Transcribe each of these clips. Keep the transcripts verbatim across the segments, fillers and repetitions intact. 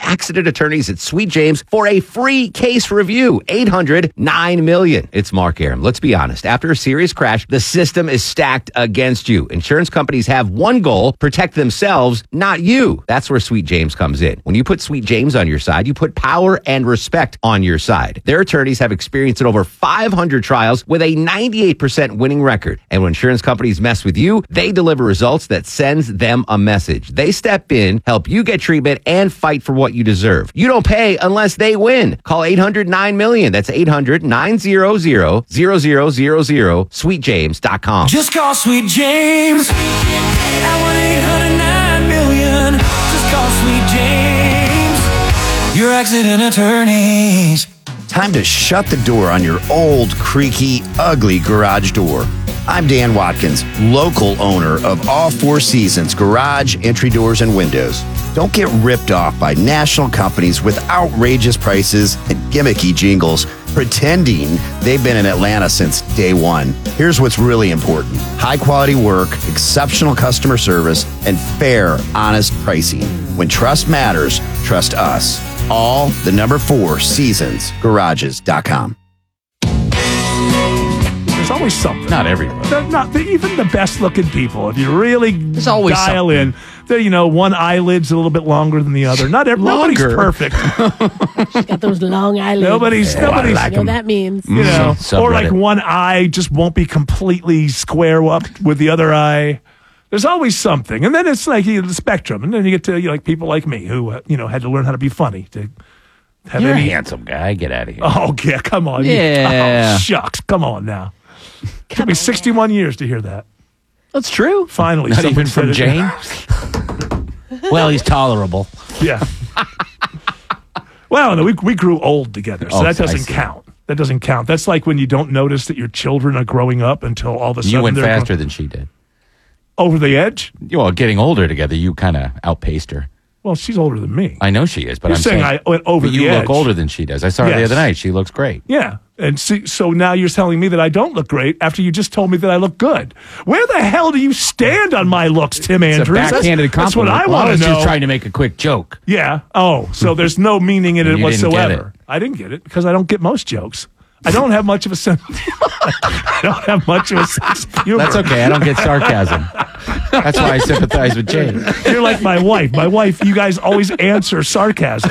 accident attorneys at Sweet James for a free case review. eight hundred nine million. It's Mark Aram. Let's be honest. After a serious crash, the system is stacked against you. Insurance companies have one goal: protect themselves, not you. That's where Sweet James comes in. When you put Sweet James on your side, you put power and respect on your side. Their attorneys have experience in over five hundred trials with a ninety-eight percent winning record. And when insurance companies mess with you, they deliver results that sends them a message. They step in, help you get treatment, and fight for what you deserve. You don't pay unless they win. Call eight hundred nine million. That's eight hundred nine hundred zero zero zero zero. sweet james dot com. Just call Sweet James at one eight hundred nine million. Just call Sweet James, your accident attorneys. Time to shut the door on your old, creaky, ugly garage door. I'm Dan Watkins, local owner of All Four Seasons Garage, Entry Doors, and Windows. Don't get ripped off by national companies with outrageous prices and gimmicky jingles pretending they've been in Atlanta since day one. Here's what's really important: high quality work, exceptional customer service, and fair, honest pricing. When trust matters, trust us. All the number four seasons garages dot com. There's always something. Not everybody. Not, not the, even the best looking people. If you really There's always dial something. in, they're, you know, one eyelid's a little bit longer than the other. Not every, nobody's Longer? perfect. Got those long eyelids. Nobody's Yeah, I nobody's like You know what that means. you know, Subreddit. or like one eye just won't be completely square up with the other eye. There's always something, and then it's like you know, the spectrum, and then you get to you know, like people like me who uh, you know had to learn how to be funny to have You're a any. handsome guy. Get out of here. Oh yeah, come on. You- Yeah. oh, shucks, come on now. Took me sixty-one years to hear that. That's true. Finally, Not someone even from said Jane. Well, he's tolerable. it. Yeah. Well, no, we we grew old together, so Oh, that I doesn't see. count. That doesn't count. That's like when you don't notice that your children are growing up until all of a sudden You went they're faster gro- than she did. over the edge. Well, getting older together, you kind of outpaced her. Well, she's older than me. I know she is, but You're I'm saying saying, I went over but the you edge. look older than she does. I saw her the Yes. other night. She looks great. Yeah. And see, so now you're telling me that I don't look great after you just told me that I look good. Where the hell do you stand on my looks, Tim It's Andrews? a backhanded that's, that's what compliment. I Well, want was to know. just trying to make a quick joke. Yeah. Oh, so there's no meaning in it You didn't get whatsoever. it. I didn't get it because I don't get most jokes. I don't have much of a sense. I don't have much of a sense of humor. That's okay. I don't get sarcasm. That's why I sympathize with Jane. You're like my wife. My wife, you guys always answer sarcasm.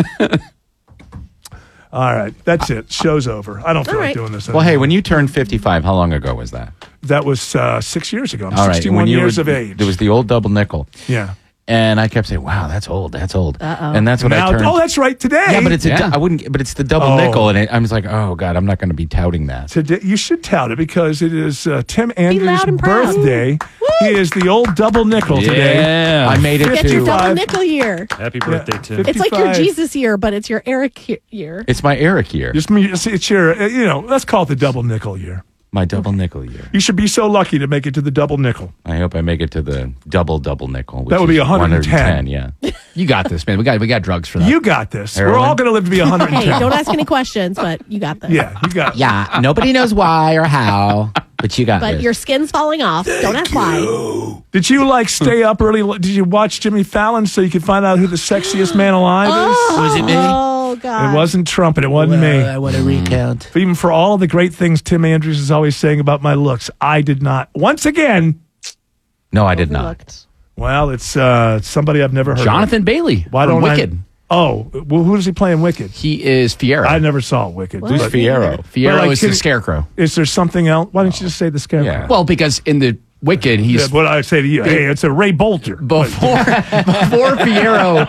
All right. That's it. Show's over. I don't feel All like right. doing this Well, anymore. hey, when you turned fifty-five, how long ago was that? That was uh, six years ago. I'm All right. sixty-one when you years were- of age. There was the old double nickel. yeah. And I kept saying, "Wow, that's old. That's old." Uh-oh. And that's when Now, I turned. oh, that's right. Today. yeah, but it's a. Yeah. I wouldn't. But it's the double Oh. nickel, and it, I was like, "Oh God, I'm not going to be touting that." Today, you should tout it because it is uh, Tim Andrews' loud and proud. birthday. He is the old double nickel today. Yeah. I made it Get your to. double Five. nickel year. Happy birthday, Yeah. Tim. It's like your fifty-five. Jesus year, but it's your Eric he- year. It's my Eric year. Just me, it's, it's your, uh, you know, let's call it the double nickel year. My double nickel year. You should be so lucky to make it to the double nickel. I hope I make it to the double double nickel. Which That would be is one hundred ten. Yeah. You got this, man. We got we got drugs for that. You got this. We're Heroin? all going to live to be one hundred ten. Hey, don't ask any questions, but you got this. Yeah, you got it. Yeah. Nobody knows why or how, but you got But this. your skin's falling off. Don't ask why. Did you like stay up early? Did you watch Jimmy Fallon so you could find out who the sexiest man alive is? Was it me? Oh, God. It wasn't Trump and it wasn't me. I want to recount. Even for all the great things Tim Andrews is always saying about my looks, I did not. Once again, No, I did not. Overlooked. well, it's uh, somebody I've never heard Jonathan of. Bailey. Why from don't Wicked. I? Oh, well, who does he play in Wicked? He is Fiero. I never saw Wicked. What? Who's but Fiero? Fiero But, like, is can- the Scarecrow. Is there something else? Why don't you just say the Scarecrow? Yeah. Well, because in the Wicked, he's Yeah, what I say to you, hey, it's a Ray Bolter. before before Fiero.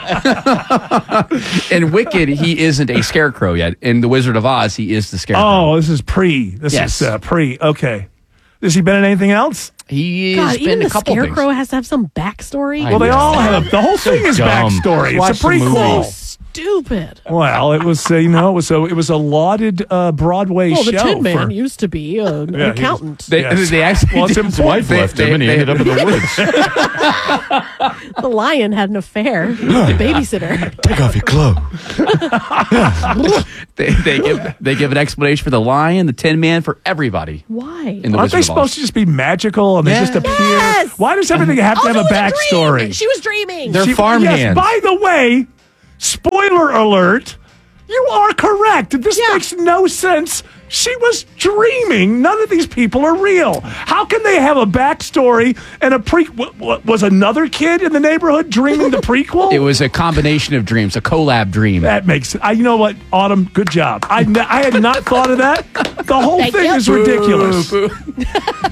In Wicked, he isn't a Scarecrow yet. In The Wizard of Oz, he is the Scarecrow. Oh, this is pre. This Yes. is uh, pre. Okay. Has he been in anything else? He God, has even been the a couple Scarecrow things. has to have some backstory. I Well, they know. all have. The whole thing is dumb. backstory. Watch It's a the movie. prequel. So stupid. Well, it was uh, you know it was a it was a lauded uh, Broadway Well, the show. Tin Man for, used to be a, an Yeah, he was- accountant. They, Yes. they actually Well, it's did- important. Wife left they- him, and he they- ended up in the woods. The lion had an affair with the babysitter. Take off your clothes. They, they give they give an explanation for the Lion, the Tin Man, for everybody Why? in the Aren't Wizard they of supposed Oz. to just be magical and they Yeah. just appear? Yes. Why does everything have to Also, have a it was dream. backstory? She was dreaming. They're She- farmhands. Yes, by the way, spoiler Spoiler alert. You are correct. This Yeah. makes no sense. She was dreaming. None of these people are real. How can they have a backstory and a pre? What, what, was another kid in the neighborhood dreaming the prequel? It was a combination of dreams, a collab dream. That makes I. You know what, Autumn? Good job. I n- I had not thought of that. The whole Thank thing you. is ridiculous. Boo, boo.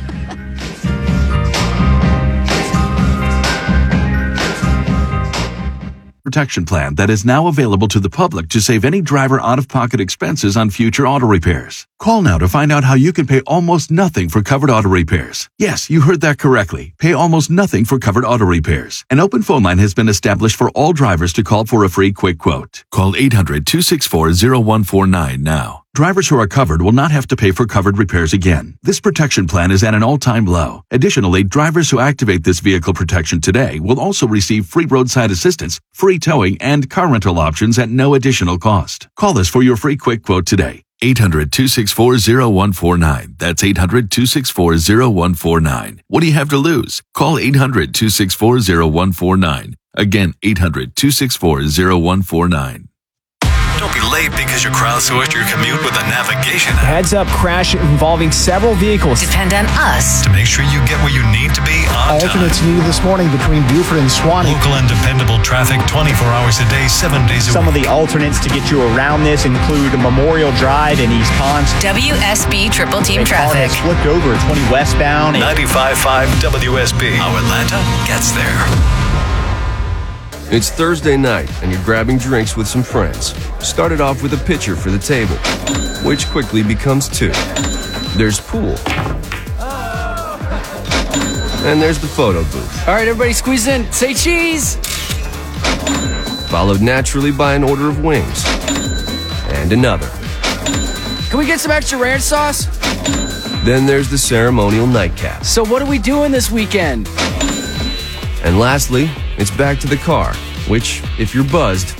Protection plan that is now available to the public to save any driver out-of-pocket expenses on future auto repairs. Call now to find out how you can pay almost nothing for covered auto repairs. Yes, you heard that correctly. Pay almost nothing for covered auto repairs. An open phone line has been established for all drivers to call for a free quick quote. Call eight hundred, two six four, zero one four nine now. Drivers who are covered will not have to pay for covered repairs again. This protection plan is at an all-time low. Additionally, drivers who activate this vehicle protection today will also receive free roadside assistance, free towing, and car rental options at no additional cost. Call us for your free quick quote today. eight hundred, two six four, zero one four nine. That's eight hundred, two six four, zero one four nine. What do you have to lose? Call eight hundred, two six four, zero one four nine. Again, eight hundred, two six four, zero one four nine. Don't be late because you crowdsourced your commute with a navigation app. Heads up crash involving several vehicles. Depend on us To make sure you get where you need to be on time. Alternates needed this morning between Buford and Swanee. Local and dependable traffic twenty-four hours a day, seven days a Some week. of the alternates to get you around this include Memorial Drive in East Ponce. W S B Triple Team A car Traffic. has flipped over at twenty westbound. ninety-five point five W S B. How Atlanta gets there. It's Thursday night, and you're grabbing drinks with some friends. Started off with a pitcher for the table, which quickly becomes two. There's pool. And there's the photo booth. All right, everybody squeeze in. Say cheese. Followed naturally by an order of wings. And another. Can we get some extra ranch sauce? Then there's the ceremonial nightcap. So what are we doing this weekend? And lastly, it's back to the car, which, if you're buzzed,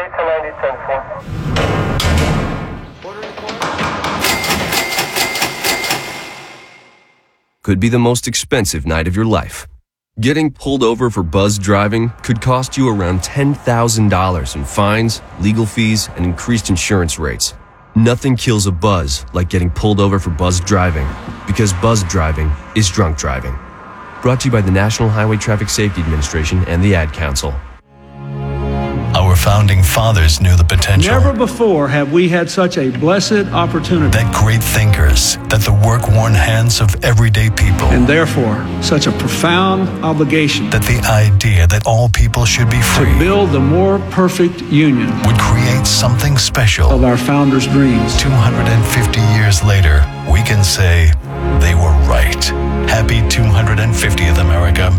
could be the most expensive night of your life. Getting pulled over for buzzed driving could cost you around ten thousand dollars in fines, legal fees, and increased insurance rates. Nothing kills a buzz like getting pulled over for buzzed driving, because buzzed driving is drunk driving. Brought to you by the National Highway Traffic Safety Administration and the Ad Council. Our founding fathers knew the potential. Never before have we had such a blessed opportunity. That great thinkers, that the work-worn hands of everyday people. And therefore, such a profound obligation. That the idea that all people should be free. To build the more perfect union. Would create something special. Of our founders' dreams. two hundred fifty years later, we can say they were right. Happy two hundred fiftieth, America.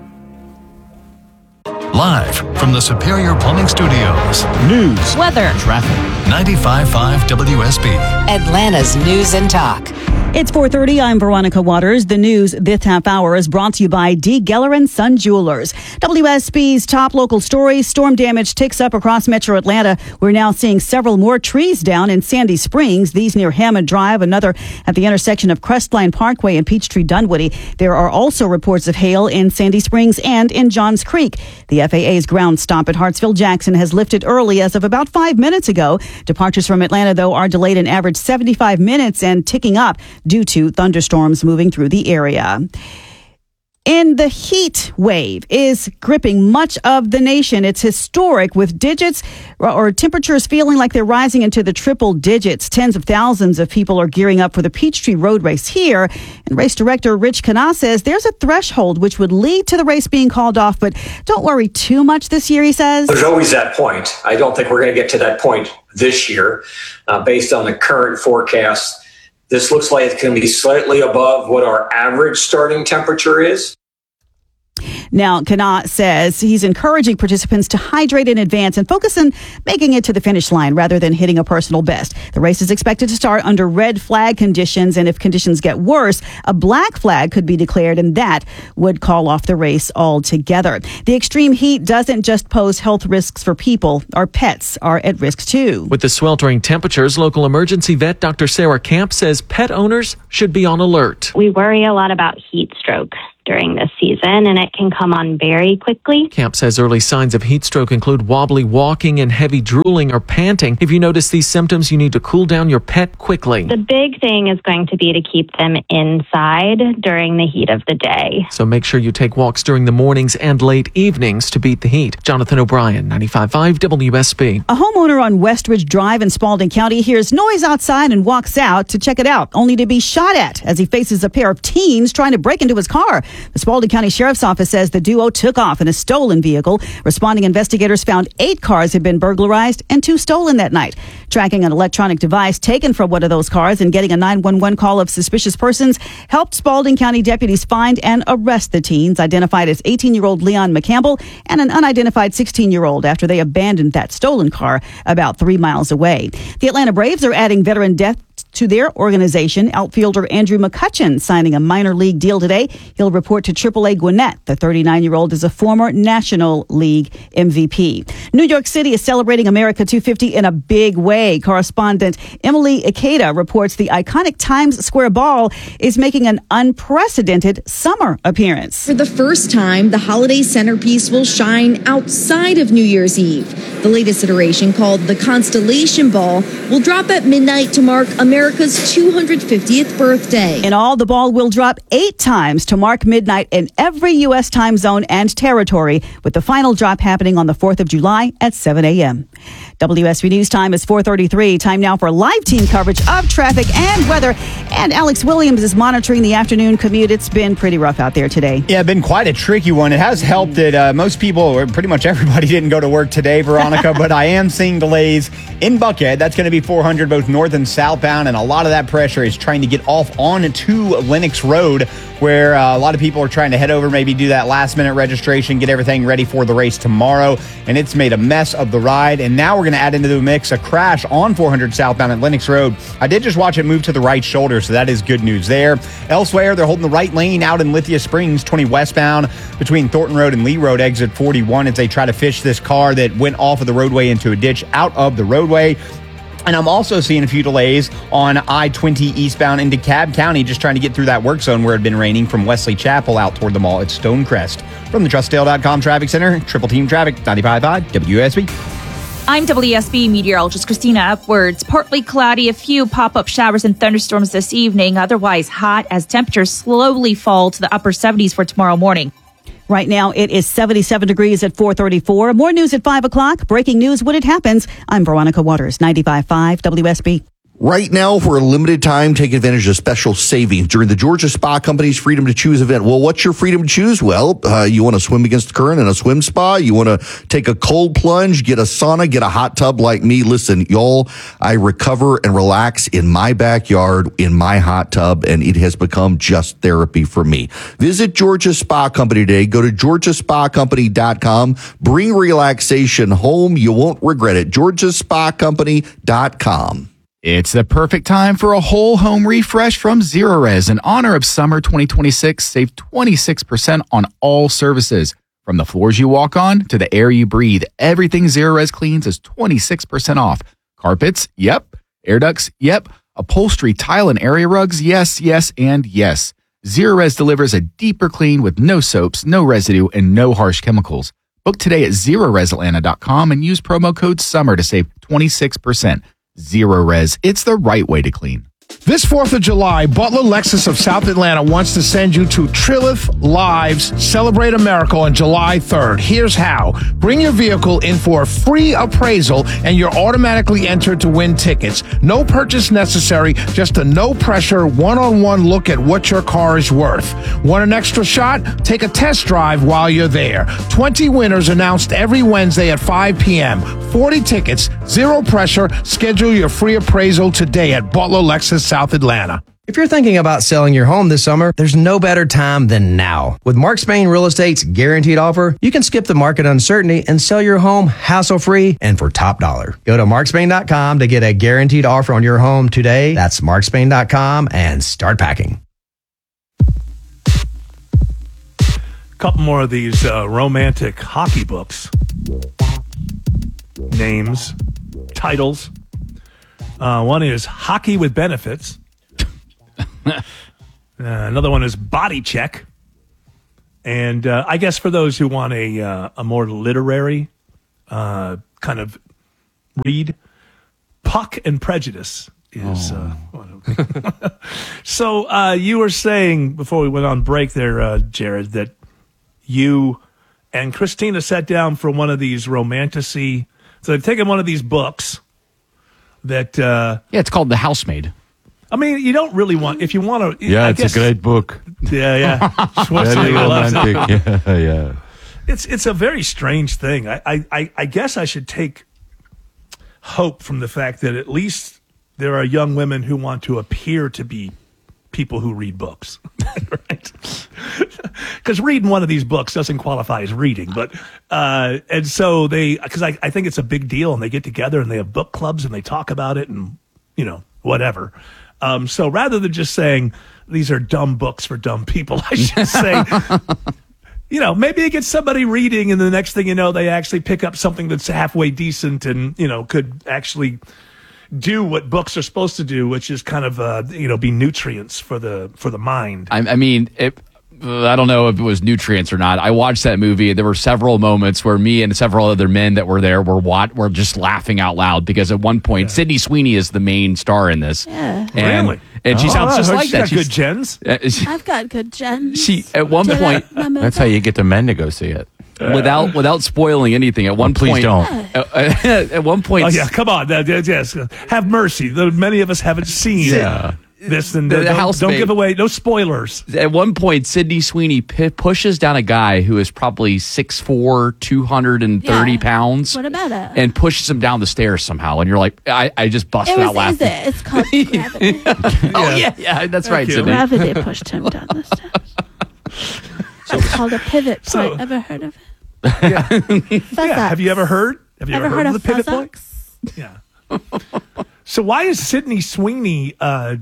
Live from the Superior Plumbing Studios. News, weather, traffic. ninety-five point five W S B. Atlanta's News and Talk. It's four thirty. I'm Veronica Waters. The news this half hour is brought to you by D. Geller and Son Jewelers. W S B's top local story. Storm damage ticks up across metro Atlanta. We're now seeing several more trees down in Sandy Springs. These near Hammond Drive, another at the intersection of Crestline Parkway and Peachtree Dunwoody. There are also reports of hail in Sandy Springs and in Johns Creek. The F A A's ground stop at Hartsville-Jackson has lifted early as of about five minutes ago. Departures from Atlanta, though, are delayed an average seventy-five minutes and ticking up due to thunderstorms moving through the area. And the heat wave is gripping much of the nation. It's historic, with digits or temperatures feeling like they're rising into the triple digits. Tens of thousands of people are gearing up for the Peachtree Road Race here. And race director Rich Kana says there's a threshold which would lead to the race being called off. But don't worry too much this year, he says. There's always that point. I don't think we're going to get to that point this year. Uh, based on the current forecast, this looks like it's going to be slightly above what our average starting temperature is. Now, Kana says he's encouraging participants to hydrate in advance and focus on making it to the finish line rather than hitting a personal best. The race is expected to start under red flag conditions, and if conditions get worse, a black flag could be declared, and that would call off the race altogether. The extreme heat doesn't just pose health risks for people. Our pets are at risk too. With the sweltering temperatures, local emergency vet Doctor Sarah Camp says pet owners should be on alert. We worry a lot about heat stroke. during this season, and it can come on very quickly. Camp says early signs of heat stroke include wobbly walking and heavy drooling or panting. If you notice these symptoms, you need to cool down your pet quickly. The big thing is going to be to keep them inside during the heat of the day. So make sure you take walks during the mornings and late evenings to beat the heat. Jonathan O'Brien, ninety-five point five W S B. A homeowner on Westridge Drive in Spalding County hears noise outside and walks out to check it out, only to be shot at as he faces a pair of teens trying to break into his car. The Spalding County Sheriff's Office says the duo took off in a stolen vehicle. Responding investigators found eight cars had been burglarized and two stolen that night. Tracking an electronic device taken from one of those cars and getting a nine one one call of suspicious persons helped Spalding County deputies find and arrest the teens, identified as eighteen-year-old Leon McCampbell and an unidentified sixteen-year-old, after they abandoned that stolen car about three miles away. The Atlanta Braves are adding veteran depth to their organization. Outfielder Andrew McCutcheon signing a minor league deal today. He'll report to triple A Gwinnett. The thirty-nine-year-old is a former National League M V P. New York City is celebrating America two fifty in a big way. Correspondent Emily Ikeda reports the iconic Times Square Ball is making an unprecedented summer appearance. For the first time, the holiday centerpiece will shine outside of New Year's Eve. The latest iteration, called the Constellation Ball, will drop at midnight to mark America's two hundred fiftieth birthday. In all, the ball will drop eight times to mark midnight in every U S time zone and territory, with the final drop happening on the fourth of July at seven a.m. W S B News time is four thirty-three. Time now for live team coverage of traffic and weather. And Alex Williams is monitoring the afternoon commute. It's been pretty rough out there today. Yeah, been quite a tricky one. It has helped that uh, most people, or pretty much everybody, didn't go to work today, Veronica, but I am seeing delays in Buckhead. That's going to be four hundred both north and southbound, and a lot of that pressure is trying to get off onto Lenox Road, where uh, a lot of people are trying to head over, maybe do that last-minute registration, get everything ready for the race tomorrow, and it's made a mess of the ride. And now we're going to add into the mix a crash on four hundred southbound at Lenox Road. I did just watch it move to the right shoulder, so that is good news there. Elsewhere, they're holding the right lane out in Lithia Springs, twenty westbound between Thornton Road and Lee Road, exit forty-one, as they try to fish this car that went off of the roadway into a ditch out of the roadway. And I'm also seeing a few delays on I twenty eastbound into Cobb County, just trying to get through that work zone where it had been raining from Wesley Chapel out toward the mall at Stonecrest. From the Trust Dale dot com Traffic Center, Triple Team Traffic, ninety-five point five W S B. I'm W S B meteorologist Christina Upwards. Partly cloudy, a few pop-up showers and thunderstorms this evening. Otherwise hot as temperatures slowly fall to the upper seventies for tomorrow morning. Right now, it is seventy-seven degrees at four thirty-four. More news at five o'clock. Breaking news when it happens. I'm Veronica Waters, ninety-five point five W S B. Right now, for a limited time, take advantage of special savings during the Georgia Spa Company's Freedom to Choose event. Well, what's your freedom to choose? Well, uh, you want to swim against the current in a swim spa? You want to take a cold plunge, get a sauna, get a hot tub like me? Listen, y'all, I recover and relax in my backyard, in my hot tub, and it has become just therapy for me. Visit Georgia Spa Company today. Go to georgia spa company dot com. Bring relaxation home. You won't regret it. georgia spa company dot com. It's the perfect time for a whole home refresh from Zerorez. In honor of summer twenty twenty-six, save twenty-six percent on all services. From the floors you walk on to the air you breathe, everything Zerorez cleans is twenty-six percent off. Carpets? Yep. Air ducts? Yep. Upholstery, tile, and area rugs? Yes, yes, and yes. Zerorez delivers a deeper clean with no soaps, no residue, and no harsh chemicals. Book today at zerorez atlanta dot com and use promo code SUMMER to save twenty-six percent. Zerorez, it's the right way to clean. This fourth of July, Butler Lexus of South Atlanta wants to send you to Trilith Live's Celebrate America on July third. Here's how. Bring your vehicle in for a free appraisal and you're automatically entered to win tickets. No purchase necessary, just a no-pressure, one-on-one look at what your car is worth. Want an extra shot? Take a test drive while you're there. twenty winners announced every Wednesday at five p.m. forty tickets, zero pressure. Schedule your free appraisal today at Butler Lexus South Atlanta. If you're thinking about selling your home this summer, there's no better time than now. With Mark Spain Real Estate's guaranteed offer, you can skip the market uncertainty and sell your home hassle-free and for top dollar. Go to mark spain dot com to get a guaranteed offer on your home today. That's mark spain dot com and start packing. Couple more of these uh, romantic hockey books. Names, titles. Uh, one is Hockey with Benefits. uh, another one is Body Check. And uh, I guess for those who want a uh, a more literary uh, kind of read, Puck and Prejudice is. Uh, so uh, you were saying before we went on break there, uh, Jared, that you and Christina sat down for one of these romantasy. So they've taken one of these books that. Uh, yeah, it's called The Housemaid. I mean, you don't really want if you want to. Yeah, I it's guess, a great book. Yeah, yeah. Very Schwarzenegger loves it. romantic. Yeah, yeah. It's it's a very strange thing. I, I, I guess I should take hope from the fact that at least there are young women who want to appear to be people who read books, right? Because reading one of these books doesn't qualify as reading, but uh, and so they because I, I think it's a big deal, and they get together and they have book clubs and they talk about it and you know whatever. Um, so rather than just saying these are dumb books for dumb people, I should say. You know, maybe you get somebody reading, and the next thing you know, they actually pick up something that's halfway decent, and you know, could actually do what books are supposed to do, which is kind of uh, you know, be nutrients for the for the mind. I, I mean, it, I don't know if it was nutrients or not. I watched that movie. There were several moments where me and several other men that were there were wat- were just laughing out loud because at one point, yeah. Sydney Sweeney is the main star in this. Yeah. And, really? And she oh, sounds just she's like that. Got She's good gens. Uh, she, I've got good gens. She at one Did point. I remember That's that? how you get the men to go see it. Without without spoiling anything, at one Oh, please point, don't. Uh, at one point, Oh yeah, come on, uh, yes, have mercy. The, many of us haven't seen Yeah. this, and The- uh, the don't, housemaid. don't give away no spoilers. At one point, Sydney Sweeney p- pushes down a guy who is probably six foot four, two hundred thirty Yeah. pounds, What about it? and pushes him down the stairs somehow. And you're like, I, I just busted It was out laughing. easy. It's called gravity. Oh yeah, yeah, that's right, you. Sydney. Gravity pushed him down the stairs. It's called a pivot point. So- Ever heard of it? Yeah. Fuzz Yeah, have you ever heard? Have you Ever ever, heard of of the pivot fuzz point? Yeah. So why is Sydney Sweeney? Uh,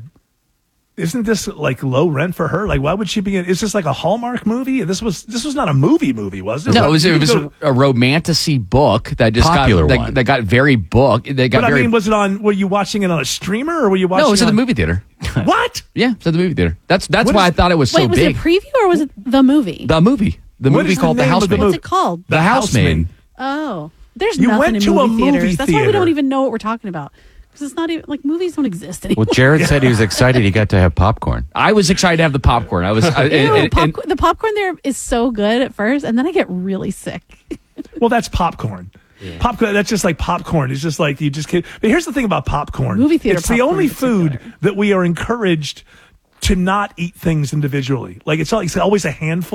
isn't this like low rent for her? Like, why would she be in? Is this like a Hallmark movie? This was this was not a movie movie, was it? No, it was, You it was could a, go- a romantasy book that just Popular got one. that, that got very book. That got But I very. mean, was it on? Were you watching it on a streamer or were you watching? no, it was at on, the movie theater. What? Yeah, it's at the movie theater. That's that's What why is- I thought it was Wait, so was big. it a preview or was it the movie? the movie, the What movie is the called The name of the Housemaid. What's movie? it called? The Housemaid. Oh, there's You nothing went in to a movie movie theaters. That's why we theater. don't even know what we're talking about. Because it's not even like movies don't exist anymore. Well, Jared said he was excited he got to have popcorn. I was excited to have the popcorn. I was. I, Ew, and- and- popcorn, the popcorn there is so good at first, and then I get really sick. Well, that's popcorn. Popcorn. That's just like popcorn. It's just like you just can't. But here's the thing about popcorn. Movie theater It's the popcorn only in particular. food that we are encouraged to not eat things individually. Like it's, al- it's always a handful,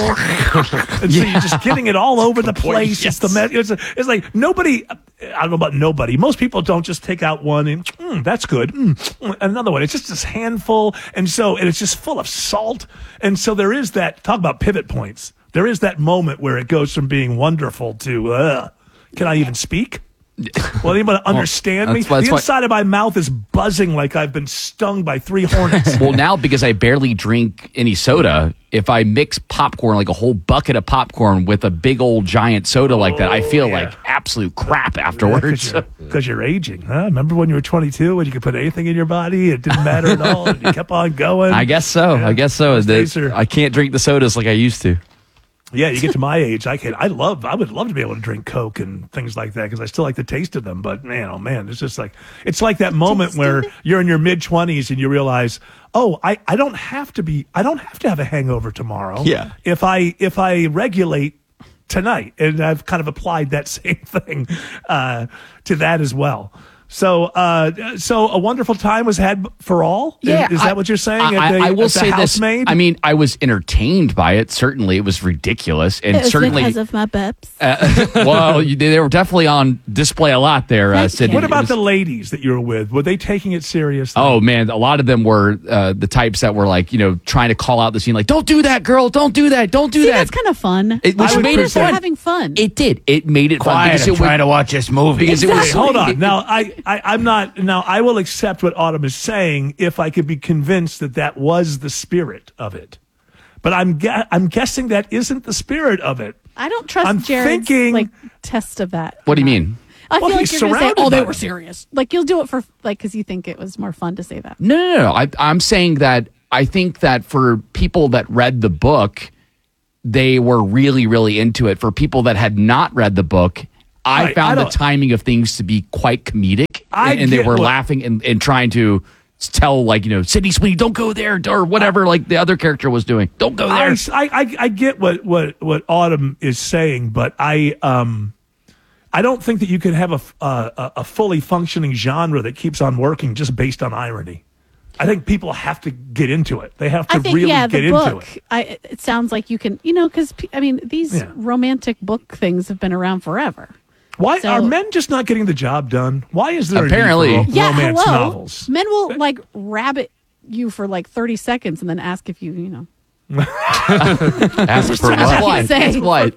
and so you're just getting it all over the place. It's the me- it's, it's like nobody. I don't know about nobody. Most people don't just take out one and mm, that's good. Mm, mm, another one. It's just this handful, and so and it's just full of salt. And so there is that. Talk about pivot points. There is that moment where it goes from being wonderful to uh, can I even speak? Will anybody understand me? that's why- that's The why- inside of my mouth is buzzing like I've been stung by three hornets. well, now because I barely drink any soda, if I mix popcorn, like a whole bucket of popcorn with a big old giant soda like that, I feel like absolute crap afterwards. Because you're aging, huh? Remember when you were twenty-two when you could put anything in your body? It didn't matter at all. And you kept on going. I guess so. Yeah. I guess so. Those The- days are- I can't drink the sodas like I used to. Yeah, you get to my age, I can. I love. I would love to be able to drink Coke and things like that because I still like the taste of them. But man, oh man, it's just like it's like that moment where you're in your mid twenties and you realize, oh, I, I don't have to be. I don't have to have a hangover tomorrow. Yeah. If I if I regulate tonight, and I've kind of applied that same thing uh, to that as well. So, uh, so a wonderful time was had for all. Yeah, is, is that I- what you're saying? I, at the, I will at the say this. Housemaid? I mean, I was entertained by it. Certainly, it was ridiculous, and it was certainly, because of my bips. uh, well, you, they were definitely on display a lot there, uh, Thank Sydney. What It about was- the ladies that you were with? Were they taking it seriously? Oh man, a lot of them were uh, the types that were like, you know, trying to call out the scene, like, "Don't do that, girl! Don't do that! Don't do See, that!" that's kind of fun. It- which I would made made it they're fun. having fun. It did. It made it fun Quiet, because I'm it trying was, to watch this movie. because it was. Wait, hold on. Now, I, I, I'm not. Now, I will accept what Autumn is saying if I could be convinced that that was the spirit of it. But I'm, gu- I'm guessing that isn't the spirit of it. I don't trust I'm Jared's thinking- like test of that. What do you mean? I Well, feel like he's you're going to say, surrounded "Oh, they by were them. serious." Like you'll do it for like because you think it was more fun to say that. No, no, no. no. I, I'm saying that I think that for people that read the book, they were really, really into it. For people that had not read the book, I Right, found I the don't- timing of things to be quite comedic, I and, and they get were what- laughing and, and trying to tell, like, you know, Sydney Sweeney, don't go there, or whatever, like the other character was doing. Don't go there. I, I, I get what, what, what Autumn is saying, but I um I don't think that you can have a, f- uh, a a fully functioning genre that keeps on working just based on irony. I think people have to get into it. They have to I think, really yeah, get the into book. it. I, it sounds like you can, you know, because I mean, these Yeah. romantic book things have been around forever. Why So- are men just not getting the job done? Why is there Apparently. a need for ro- Yeah, romance hello. novels? Men will like rabbit you for like thirty seconds and then ask if you, you know. Ask for Ask what? Say. Ask what?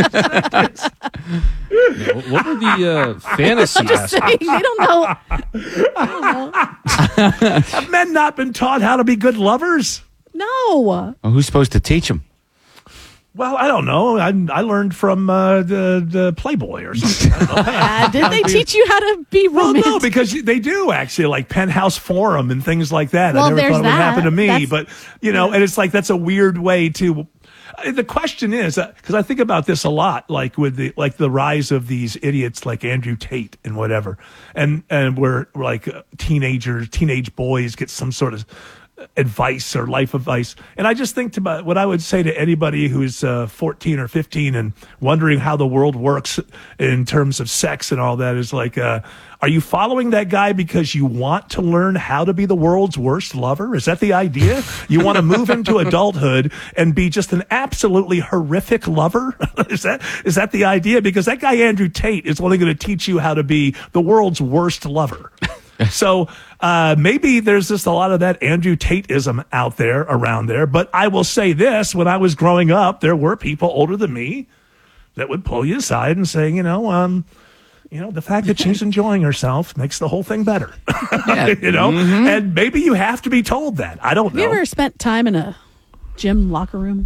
What are the uh, fantasy I'm just saying, aspects? they don't know. I don't know. Have men not been taught how to be good lovers? No. Well, who's supposed to teach them? Well, I don't know. I, I learned from uh, the, the Playboy or something. I don't know. Uh, did they teach you how to be Well, romantic? no, because they do actually, like Penthouse Forum and things like that. Well, I never there's thought it would that. happen to me, That's- but you know, and it's like that's a weird way to. uh, The question is, because I think about this a lot, like with the like the rise of these idiots like Andrew Tate and whatever, and and where like uh, teenagers, teenage boys get some sort of advice or life advice. And I just think about what I would say to anybody who's uh, fourteen or fifteen and wondering how the world works in terms of sex and all that is like, uh, are you following that guy because you want to learn how to be the world's worst lover? Is that the idea? You want to move into adulthood and be just an absolutely horrific lover? is that is that the idea? Because that guy Andrew Tate is only going to teach you how to be the world's worst lover. So uh, maybe there's just a lot of that Andrew Tate-ism out there around there. But I will say this, when I was growing up, there were people older than me that would pull you aside and say, you know, um, you know, the fact that she's enjoying herself makes the whole thing better. you know, and maybe you have to be told that. I don't Have you know. ever spent time in a gym locker room?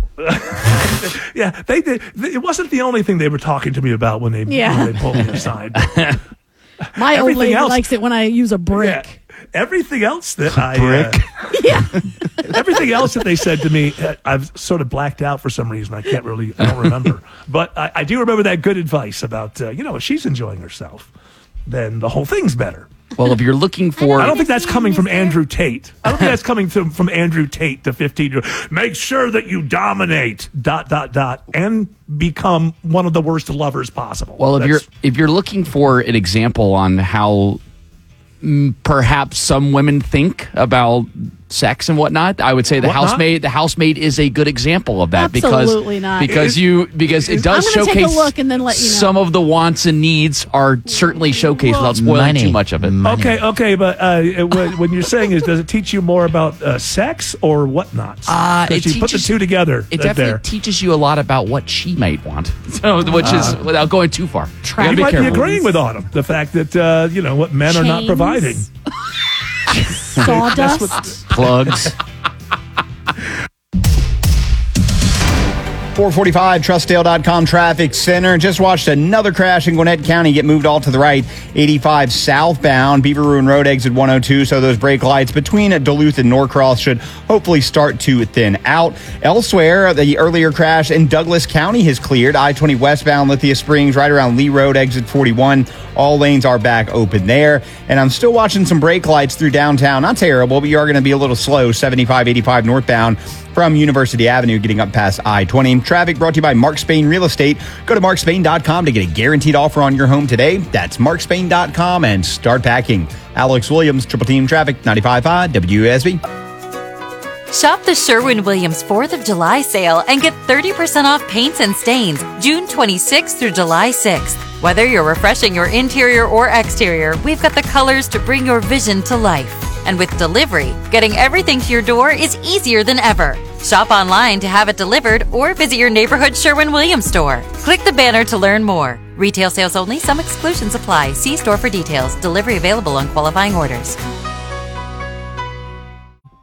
yeah, they did. It wasn't the only thing they were talking to me about when they, Yeah. when they pulled me aside. My old Everything lady else- likes it when I use a brick. Everything else that I uh, Yeah. everything else that they said to me, uh, I've sort of blacked out for some reason. I can't really, I don't remember. But I, I do remember that good advice about, uh, you know, if she's enjoying herself, then the whole thing's better. Well, if you're looking for, I don't think that's coming from Andrew Tate. I don't think that's coming from, from Andrew Tate to fifteen year old. Make sure that you dominate, dot, dot, dot, and become one of the worst lovers possible. well, if That's- you're if you're looking for an example on how mm, perhaps some women think about sex and whatnot, I would say the Whatnot? housemaid the housemaid is a good example of that Absolutely because not. because you because it does I'm gonna showcase take a look and then let you know. some of the wants and needs are certainly showcased without spoiling Money. too much of it. Okay, okay, but uh, it- when when you're saying is, does it teach you more about uh, sex or whatnot? Uh, Because it you put the teaches- two together. It uh, definitely there. teaches you a lot about what she might want, so which is without going too far. You gotta You be might careful. be agreeing with Autumn. The fact that uh, you know what men are not Chains. providing. Sawdust. Plugs. four forty-five, trust dale dot com traffic center. Just watched another crash in Gwinnett County get moved all to the right. eighty-five southbound, Beaver Ruin Road exit one oh two. So those brake lights between Duluth and Norcross should hopefully start to thin out. Elsewhere, the earlier crash in Douglas County has cleared. I twenty westbound Lithia Springs right around Lee Road exit forty-one. All lanes are back open there. And I'm still watching some brake lights through downtown. Not terrible, but you are going to be a little slow. seventy-five eighty-five northbound from University Avenue getting up past I twenty. Traffic brought to you by Mark Spain Real Estate. Go to mark spain dot com to get a guaranteed offer on your home today. That's mark spain dot com and start packing. Alex Williams, Triple Team Traffic, ninety-five point five W S B. Shop the Sherwin-Williams fourth of July sale and get thirty percent off paints and stains June twenty-sixth through July sixth. Whether you're refreshing your interior or exterior, we've got the colors to bring your vision to life. And with delivery, getting everything to your door is easier than ever. Shop online to have it delivered or visit your neighborhood Sherwin-Williams store. Click the banner to learn more. Retail sales only. Some exclusions apply. See store for details. Delivery available on qualifying orders.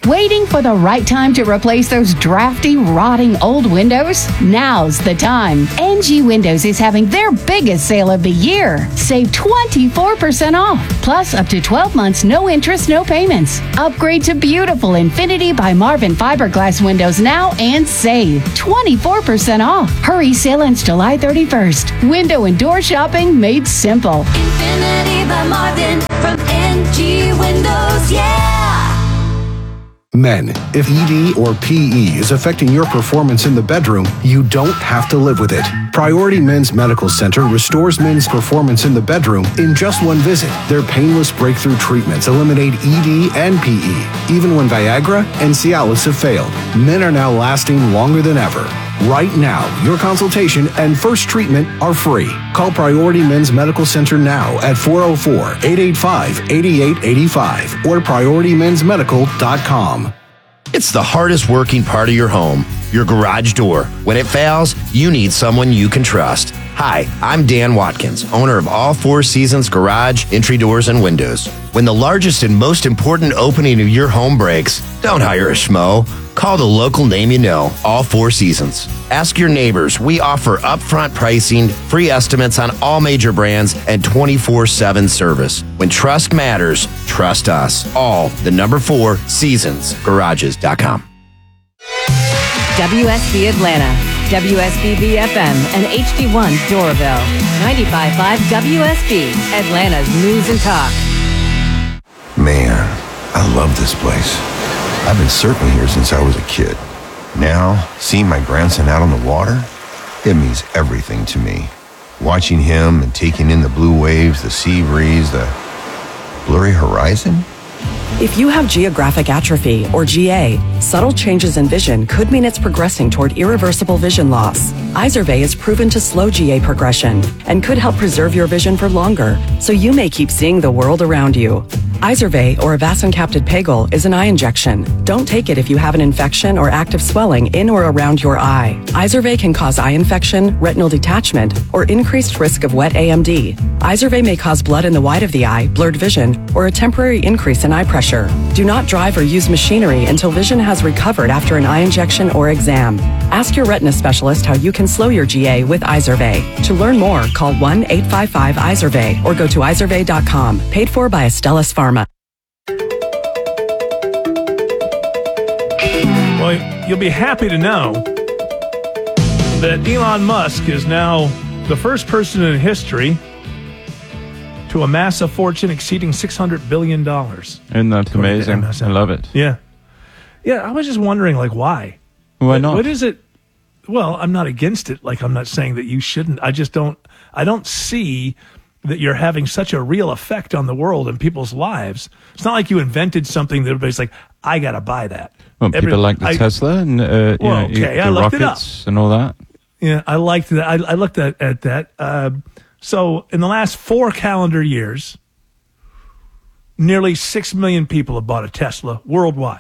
Waiting for the right time to replace those drafty, rotting old windows? Now's the time. N G Windows is having their biggest sale of the year. Save twenty-four percent off, plus up to twelve months, no interest, no payments. Upgrade to beautiful Infinity by Marvin fiberglass windows now and save twenty-four percent off. Hurry, sale ends July thirty-first. Window and door shopping made simple. Infinity by Marvin from N G Windows, yeah! Men, if E D or P E is affecting your performance in the bedroom, you don't have to live with it. Priority Men's Medical Center restores men's performance in the bedroom in just one visit. Their painless breakthrough treatments eliminate E D and P E, even when Viagra and Cialis have failed. Men are now lasting longer than ever. Right now, your consultation and first treatment are free. Call Priority Men's Medical Center now at four oh four, eight eight five, eight eight eight five or priority mens medical dot com. It's the hardest working part of your home, your garage door. When it fails, you need someone you can trust. Hi, I'm Dan Watkins, owner of All Four Seasons Garage, Entry Doors, and Windows. When the largest and most important opening of your home breaks, don't hire a schmo. Call the local name you know, All Four Seasons. Ask your neighbors. We offer upfront pricing, free estimates on all major brands, and twenty-four seven service. When trust matters, trust us. All the number four seasons garages dot com. W S B Atlanta, W S B B F M, and H D one Doraville. ninety-five point five W S B, Atlanta's News and Talk. Man, I love this place. I've been surfing here since I was a kid. Now, seeing my grandson out on the water, it means everything to me. Watching him and taking in the blue waves, the sea breeze, the blurry horizon. If you have geographic atrophy, or G A, subtle changes in vision could mean it's progressing toward irreversible vision loss. Izervay is proven to slow G A progression and could help preserve your vision for longer, so you may keep seeing the world around you. Izervay, or avacincaptad pegol, is an eye injection. Don't take it if you have an infection or active swelling in or around your eye. Izervay can cause eye infection, retinal detachment, or increased risk of wet A M D. Izervay may cause blood in the white of the eye, blurred vision, or a temporary increase in eye pressure. Do not drive or use machinery until vision has recovered after an eye injection or exam. Ask your retina specialist how you can slow your G A with Izervay. To learn more, call one eight five five Izervay or go to izervay dot com. Paid for by Astellas Pharma. Well, you'll be happy to know that Elon Musk is now the first person in history to amass a fortune exceeding six hundred billion dollars. Isn't that amazing? I love it. Yeah. Yeah, I was just wondering, like, why? Why not? What is it? Well, I'm not against it. Like, I'm not saying that you shouldn't. I just don't, I don't see that you're having such a real effect on the world and people's lives. It's not like you invented something that everybody's like, I got to buy that. Well, Every, people like the I, Tesla and uh, well, you know, okay, the I looked it up. rockets and all that. Yeah, I liked that. I, I looked at, at that. Uh, so in the last four calendar years, nearly six million people have bought a Tesla worldwide.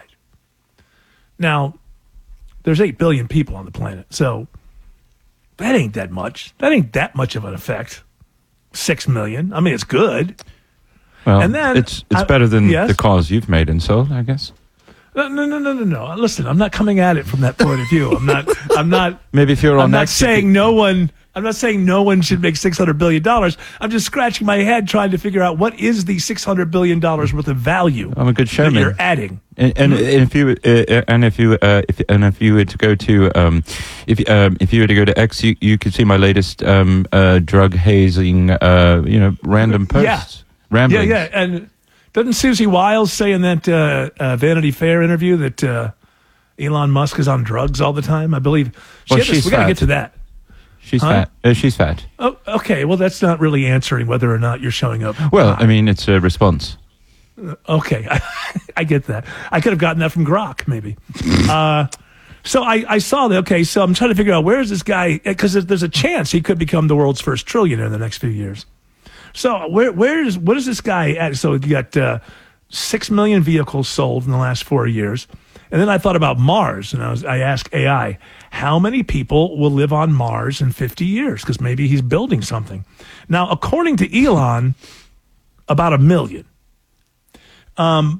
Now, there's eight billion people on the planet, so that ain't that much. That ain't that much of an effect. Six million. I mean, it's good. Well, and then it's it's I, better than yes? the cars you've made and sold, I guess. No, no, no, no, no, no. Listen, I'm not coming at it from that point of view. I'm not. I'm not. Maybe if you're I'm on not next, saying no one. I'm not saying no one should make six hundred billion dollars. I'm just scratching my head trying to figure out what is the six hundred billion dollars worth of value. I'm a good showman. That you're adding. And, and if you uh, and if you uh, if and if you were to go to um, if um, if you were to go to X, you, you could see my latest um, uh, drug hazing, uh, you know, random posts. Yeah. Ramblings. Yeah, yeah, and doesn't Susie Wiles say in that uh, uh, Vanity Fair interview that uh, Elon Musk is on drugs all the time? I believe. She Well, had this- she's we got to fat. get to that. She's Huh? fat. Uh, she's fat. Oh, okay. Well, that's not really answering whether or not you're showing up. Well, I mean, it's a response. Okay, I, I get that. I could have gotten that from Grok, maybe. uh, so I, I saw that. Okay, so I'm trying to figure out where is this guy, because there's a chance he could become the world's first trillionaire in the next few years. So where where is what is this guy at? So you got uh, six million vehicles sold in the last four years, and then I thought about Mars, and I was I asked A I how many people will live on Mars in fifty years, because maybe he's building something. Now, according to Elon, about a million. Um, but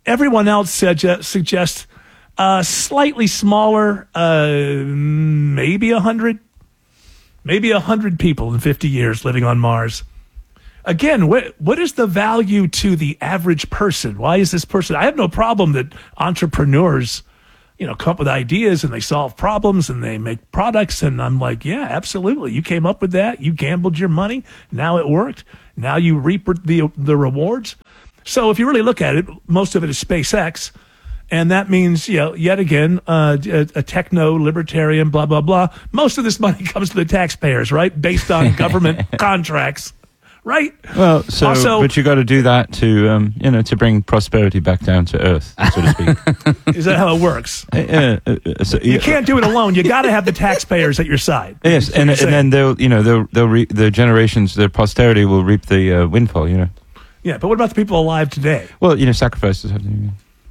everyone else suggest, suggests uh, slightly smaller, uh, maybe a hundred, maybe a hundred people in fifty years living on Mars. Again, what what is the value to the average person? Why is this person? I have no problem that entrepreneurs, you know, come up with ideas and they solve problems and they make products. And I'm like, yeah, absolutely. You came up with that. You gambled your money. Now it worked. Now you reap the the rewards. So if you really look at it, most of it is SpaceX. And that means, you know, yet again, uh, a, a techno libertarian, blah, blah, blah. Most of this money comes to the taxpayers, right? Based on government contracts, right? Well, so, also, but you got to do that to, um, you know, to bring prosperity back down to earth, so to speak. Is that how it works? Uh, uh, so, you yeah. can't do it alone. You got to have the taxpayers at your side. Yes, and and then they'll, you know, they'll they'll re- the generations, their posterity will reap the uh, windfall. You know. Yeah, but what about the people alive today? Well, you know, sacrifices have to.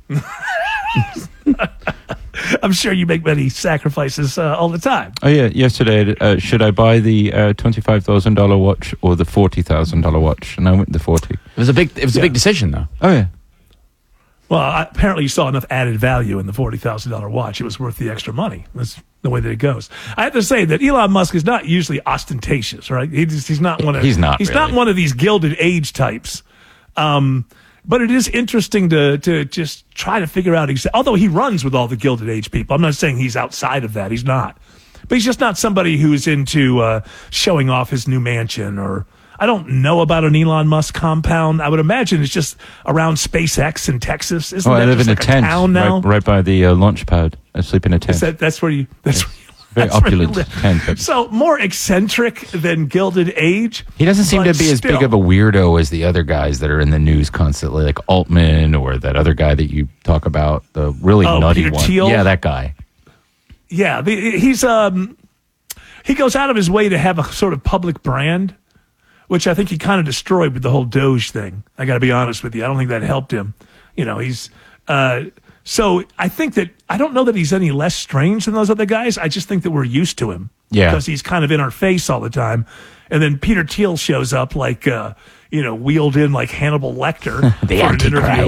I'm sure you make many sacrifices uh, all the time. Oh yeah, yesterday, uh, should I buy the uh, twenty-five thousand dollar watch or the forty thousand dollar watch? And I went with the forty. It was a big, it was Yeah. a big decision, though. Oh yeah. Well, I, apparently you saw enough added value in the forty thousand dollar watch. It was worth the extra money. That's the way that it goes. I have to say that Elon Musk is not usually ostentatious, right? He just, he's not one of He's not He's really. not one of these Gilded Age types. Um, but it is interesting to to just try to figure out. Exa- although he runs with all the Gilded Age people, I'm not saying he's outside of that. He's not. But he's just not somebody who's into uh, showing off his new mansion or. I don't know about an Elon Musk compound. I would imagine it's just around SpaceX in Texas. Isn't Oh, that I live just in like a tent town now? right, right by the uh, launch pad. I sleep in a tent. Is that, that's where you. That's where you, Very that's where you opulent live. tent. but- So more eccentric than Gilded Age. He doesn't seem but to be as big still. of a weirdo as the other guys that are in the news constantly, like Altman or that other guy that you talk about, the really Oh, nutty Peter one. Thiel? Yeah, that guy. Yeah, the, he's um, he goes out of his way to have a sort of public brand, which I think he kind of destroyed with the whole Doge thing. I got to be honest with you. I don't think that helped him. You know, he's uh, so I think that I don't know that he's any less strange than those other guys. I just think that we're used to him. Yeah. Because he's kind of in our face all the time. And then Peter Thiel shows up like, uh, you know, wheeled in like Hannibal Lecter The for an interview.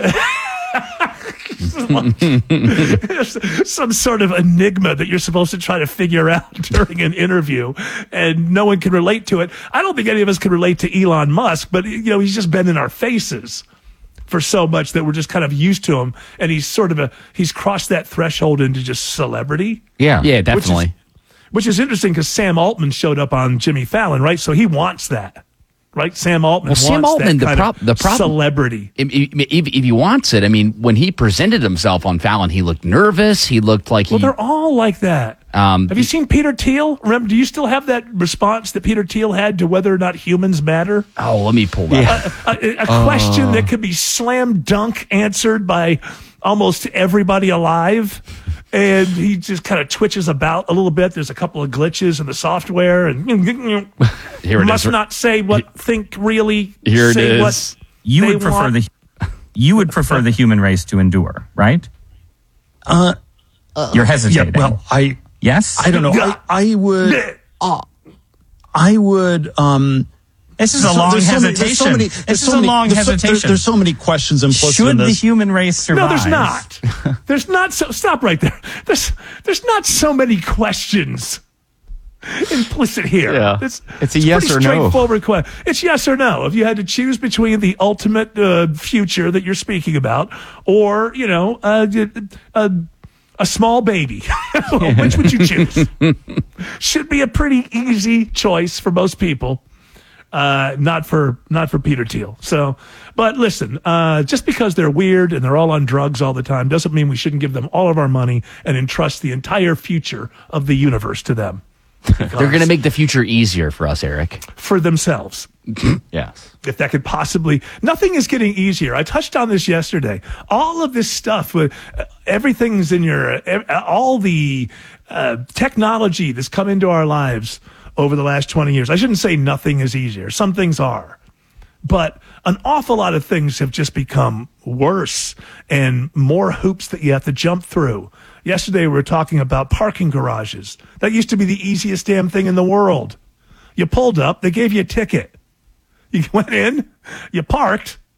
Antichrist. Some sort of enigma that you're supposed to try to figure out during an interview, and no one can relate to it. I don't think any of us can relate to Elon Musk, but you know, he's just been in our faces for so much that we're just kind of used to him, and he's sort of a he's crossed that threshold into just celebrity. Yeah, yeah, Which definitely. is, which is interesting because Sam Altman showed up on Jimmy Fallon, right? So he wants that. Right, Sam Altman. Well, Sam wants Altman, that the, kind prob- of the problem, celebrity. If, if, if he wants it, I mean, when he presented himself on Fallon, he looked nervous. He looked like Well, he. they're all like that. Um, have you seen Peter Thiel? Remember, do you still have that response that Peter Thiel had to whether or not humans matter? Oh, let me pull that. A, a, a question that could be slam dunk answered by almost everybody alive. And he just kind of twitches about a little bit. There's a couple of glitches in the software, and Here it must is. not say what think really. Here it say is. What You they would prefer want. the you would prefer the human race to endure, right? Uh, You're hesitating. Yeah, well, I yes. I don't know. I, I would. Uh, I would. Um, This is a long there's so many- hesitation. there's so many- This there's is so a many- long there's so- hesitation. there's- there's so many questions implicit Should in the this. human race survive? No, there's not. There's not. So stop right there. There's there's not so many questions implicit here. Yeah. It's, It's a yes pretty or no. straightforward question. It's yes or no. If you had to choose between the ultimate uh, future that you're speaking about, or you know, uh, a a small baby, which would you choose? Should be a pretty easy choice for most people. Uh, not for not for Peter Thiel. So, but listen, uh, just because they're weird and they're all on drugs all the time doesn't mean we shouldn't give them all of our money and entrust the entire future of the universe to them. They're going to make the future easier for us, Eric. For themselves. Yes. If that could possibly, nothing is getting easier. I touched on this yesterday. All of this stuff, with uh, everything's in your, uh, all the uh, technology that's come into our lives over the last twenty years. I shouldn't say nothing is easier. Some things are. But an awful lot of things have just become worse and more hoops that you have to jump through. Yesterday, we were talking about parking garages. That used to be the easiest damn thing in the world. You pulled up, they gave you a ticket. You went in, you parked,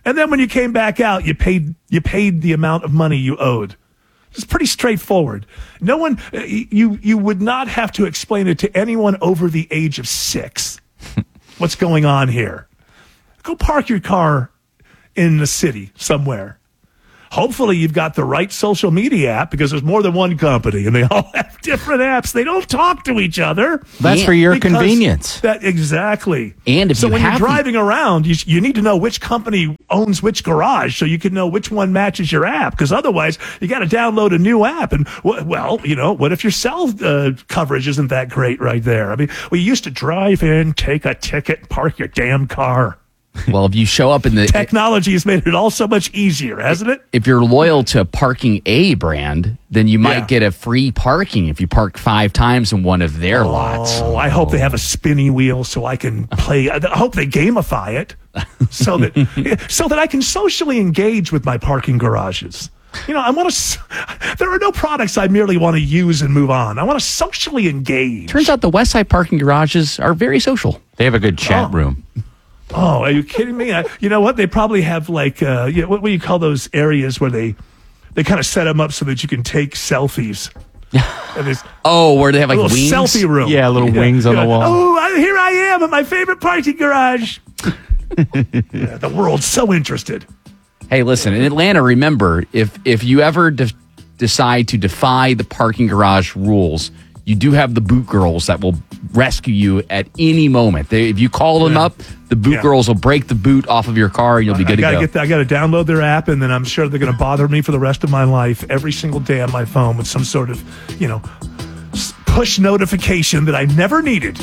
And then when you came back out, you paid you paid the amount of money you owed. It's pretty straightforward. No one, you you would not have to explain it to anyone over the age of six. What's going on here? Go park your car in the city somewhere. Hopefully you've got the right social media app, because there's more than one company and they all have different apps. They don't talk to each other. That's for your Because convenience. That exactly. And if so you when you're have the- driving around, you, you need to know which company owns which garage, so you can know which one matches your app. Because otherwise, you got to download a new app. And wh- well, you know, what if your cell uh, coverage isn't that great right there? I mean, we used to drive in, take a ticket, park your damn car. Well, if you show up in the Technology has made it all so much easier, hasn't it? if you're loyal to Parking A brand, then you might Yeah. get a free parking if you park five times in one of their lots. Oh, I hope they have a spinny wheel so I can play. I hope they gamify it so that so that I can socially engage with my parking garages. You know, I want to. There are no products I merely want to use and move on. I want to socially engage. Turns out the Westside parking garages are very social. They have a good chat Oh. room. Oh, are you kidding me? I, you know what? They probably have like, uh, you know, what do you call those areas where they they kind of set them up so that you can take selfies. And there's Oh, where they have a like little wings? selfie room. Yeah, little wings on You're the like, wall. Oh, I, here I am at my favorite parking garage. Yeah, the world's so interested. Hey, listen, in Atlanta, remember, if if you ever de- decide to defy the parking garage rules, you do have the boot girls that will rescue you at any moment. They, if you call them Yeah. up, the boot Yeah. girls will break the boot off of your car and you'll be good I gotta to go. get. The, I gotta download their app, and then I'm sure they're gonna bother me for the rest of my life every single day on my phone with some sort of, you know, s- push notification that I never needed.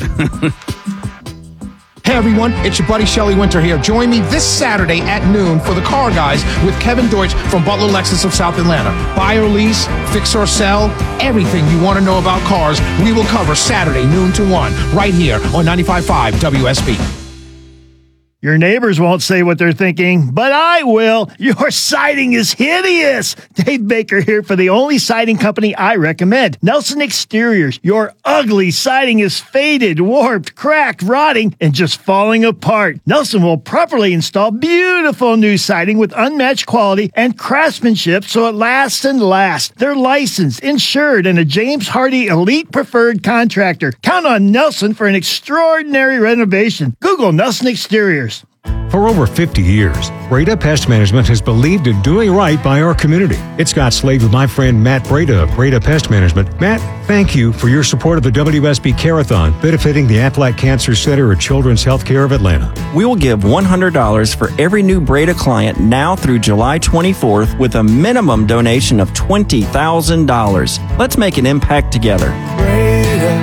Hey everyone, it's your buddy Shelly Winter here. Join me this Saturday at noon for the Car Guys with Kevin Deutsch from Butler Lexus of South Atlanta. Buy or lease, fix or sell, everything you want to know about cars, we will cover Saturday noon to one, right here on ninety-five point five W S B. Your neighbors won't say what they're thinking, but I will. Your siding is hideous. Dave Baker here for the only siding company I recommend, Nelson Exteriors. Your ugly siding is faded, warped, cracked, rotting, and just falling apart. Nelson will properly install beautiful new siding with unmatched quality and craftsmanship so it lasts and lasts. They're licensed, insured, and a James Hardy Elite Preferred Contractor. Count on Nelson for an extraordinary renovation. Google Nelson Exteriors. For over fifty years, Breda Pest Management has believed in doing right by our community. It's Scott Slade with my friend Matt Breda of Breda Pest Management. Matt, thank you for your support of the W S B Carathon, benefiting the Aflac Cancer Center at Children's Healthcare of Atlanta. We will give one hundred dollars for every new Breda client now through July twenty-fourth with a minimum donation of twenty thousand dollars. Let's make an impact together. Breda,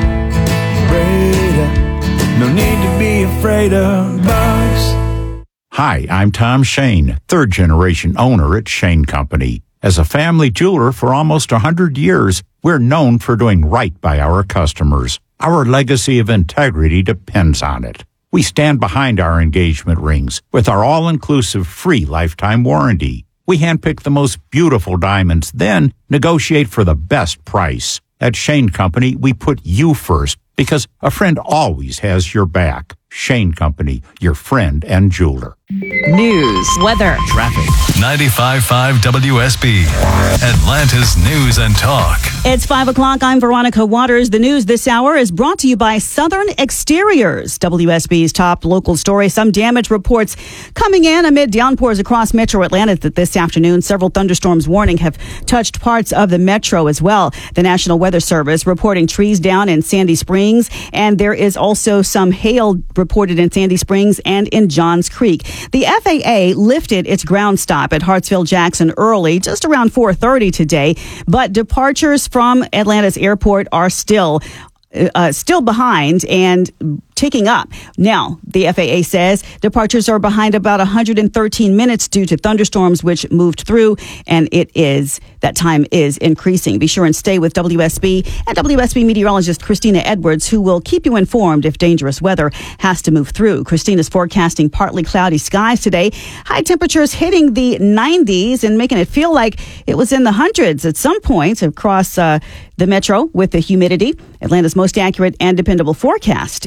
Breda, no need to be afraid of bugs. Hi, I'm Tom Shane, third generation owner at Shane Company. As a family jeweler for almost one hundred years, we're known for doing right by our customers. Our legacy of integrity depends on it. We stand behind our engagement rings with our all-inclusive free lifetime warranty. We handpick the most beautiful diamonds, then negotiate for the best price. At Shane Company, we put you first because a friend always has your back. Shane Company, your friend and jeweler. News, weather, traffic. ninety-five point five W S B, Atlanta's News and Talk. It's five o'clock. I'm Veronica Waters. The news this hour is brought to you by Southern Exteriors. W S B's top local story. Some damage reports coming in amid downpours across metro Atlanta this afternoon. Several thunderstorms warning have touched parts of the metro as well. The National Weather Service reporting trees down in Sandy Springs, and there is also some hail reported in Sandy Springs and in Johns Creek. The F A A lifted its ground stop at Hartsfield-Jackson early, just around four thirty today, but departures from Atlanta's airport are still uh, still behind and ticking up. Now, the F A A says departures are behind about one hundred thirteen minutes due to thunderstorms which moved through, and it is, that time is increasing. Be sure and stay with W S B and W S B meteorologist Christina Edwards, who will keep you informed if dangerous weather has to move through. Christina's forecasting partly cloudy skies today. High temperatures hitting the nineties and making it feel like it was in the hundreds at some point across uh, the metro with the humidity. Atlanta's most accurate and dependable forecast is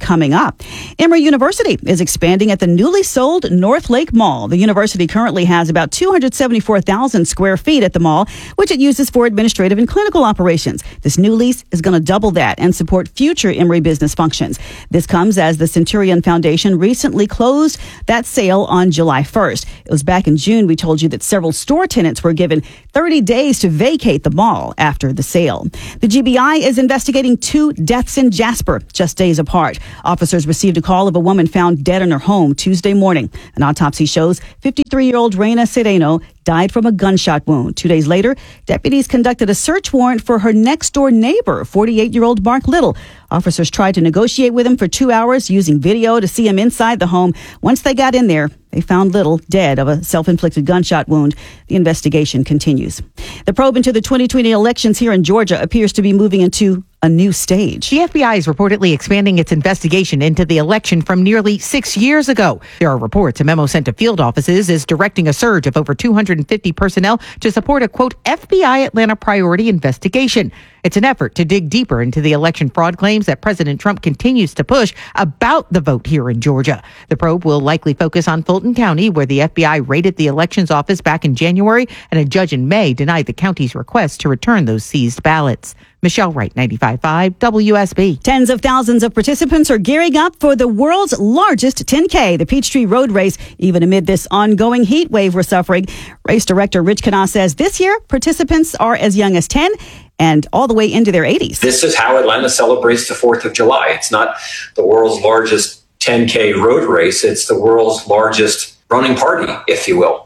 coming up. Emory University is expanding at the newly sold North Lake Mall. The university currently has about two hundred seventy-four thousand square feet at the mall, which it uses for administrative and clinical operations. This new lease is going to double that and support future Emory business functions. This comes as the Centurion Foundation recently closed that sale on July first. It was back in June we told you that several store tenants were given thirty days to vacate the mall after the sale. The G B I is investigating two deaths in Jasper, just days apart. Officers received a call of a woman found dead in her home Tuesday morning. An autopsy shows fifty-three-year-old Reina Sereno died from a gunshot wound. Two days later, deputies conducted a search warrant for her next-door neighbor, forty-eight-year-old Mark Little. Officers tried to negotiate with him for two hours using video to see him inside the home. Once they got in there, they found Little dead of a self-inflicted gunshot wound. The investigation continues. The probe into the twenty twenty elections here in Georgia appears to be moving into a new stage. The F B I is reportedly expanding its investigation into the election from nearly six years ago. There are reports a memo sent to field offices is directing a surge of over two hundred fifty personnel to support a, quote, F B I Atlanta priority investigation. It's an effort to dig deeper into the election fraud claims that President Trump continues to push about the vote here in Georgia. The probe will likely focus on Fulton County, where the F B I raided the elections office back in January, and a judge in May denied the county's request to return those seized ballots. Michelle Wright, ninety-five point five W S B. Tens of thousands of participants are gearing up for the world's largest ten K, the Peachtree Road Race, even amid this ongoing heat wave we're suffering. Race director Rich Kana says this year participants are as young as ten and all the way into their eighties. This is how Atlanta celebrates the fourth of July. It's not the world's largest ten K road race. It's the world's largest running party, if you will.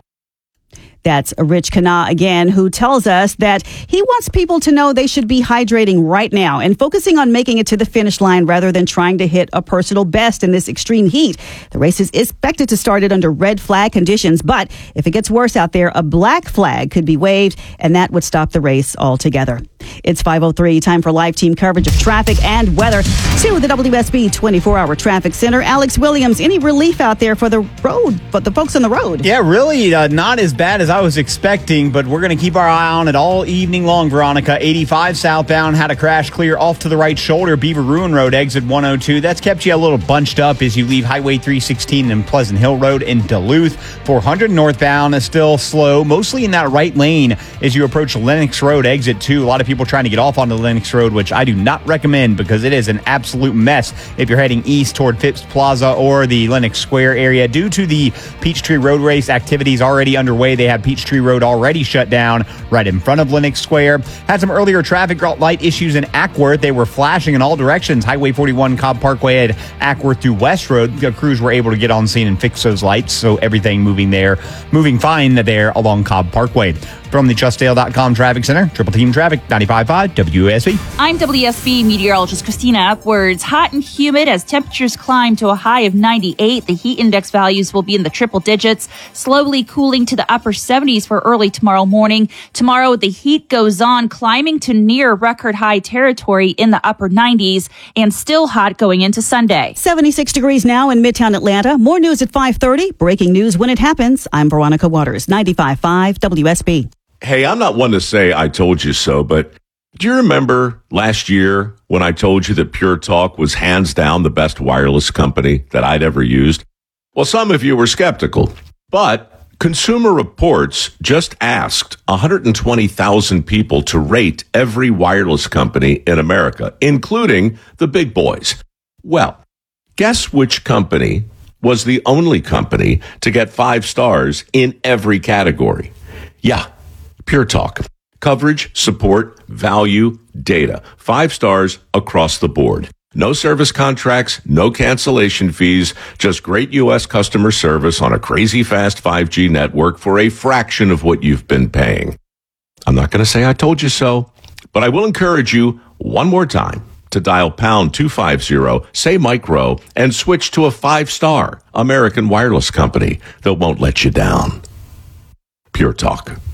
That's Rich Kana again, who tells us that he wants people to know they should be hydrating right now and focusing on making it to the finish line rather than trying to hit a personal best in this extreme heat. The race is expected to start it under red flag conditions, but if it gets worse out there, a black flag could be waved, and that would stop the race altogether. It's five oh three, time for live team coverage of traffic and weather to the W S B twenty-four hour Traffic Center. Alex Williams, any relief out there for the road, but the folks on the road? Yeah, really uh, not as bad as I was expecting, but we're going to keep our eye on it all evening long, Veronica. eighty-five southbound had a crash clear off to the right shoulder, Beaver Ruin Road, exit one oh two. That's kept you a little bunched up as you leave Highway three sixteen and Pleasant Hill Road in Duluth. four hundred northbound is still slow, mostly in that right lane as you approach Lenox Road, exit two. A lot of people trying to get off onto Lenox Road, which I do not recommend because it is an absolute mess if you're heading east toward Phipps Plaza or the Lenox Square area. Due to the Peachtree Road Race activities already underway, they have Peachtree Road already shut down right in front of Lenox Square. Had some earlier traffic light issues in Ackworth. They were flashing in all directions. Highway forty-one, Cobb Parkway at Ackworth through West Road. The crews were able to get on scene and fix those lights, so everything moving there, moving fine there along Cobb Parkway. From the Trustdale dot com Traffic Center, Triple Team Traffic, ninety-five point five W S B. I'm W S B meteorologist Christina Upwards. Hot and humid as temperatures climb to a high of ninety-eight. The heat index values will be in the triple digits, slowly cooling to the upper seventies for early tomorrow morning. Tomorrow, the heat goes on, climbing to near record high territory in the upper nineties, and still hot going into Sunday. seventy-six degrees now in Midtown Atlanta. More news at five thirty. Breaking news when it happens. I'm Veronica Waters, ninety-five point five W S B. Hey, I'm not one to say I told you so, but do you remember last year when I told you that Pure Talk was hands down the best wireless company that I'd ever used? Well, some of you were skeptical, but Consumer Reports just asked one hundred twenty thousand people to rate every wireless company in America, including the big boys. Well, guess which company was the only company to get five stars in every category? Yeah, Pure Talk. Coverage, support, value, data. Five stars across the board. No service contracts, no cancellation fees, just great U S customer service on a crazy fast five G network for a fraction of what you've been paying. I'm not going to say I told you so, but I will encourage you one more time to dial pound two fifty, say micro, and switch to a five-star American wireless company that won't let you down. Pure Talk.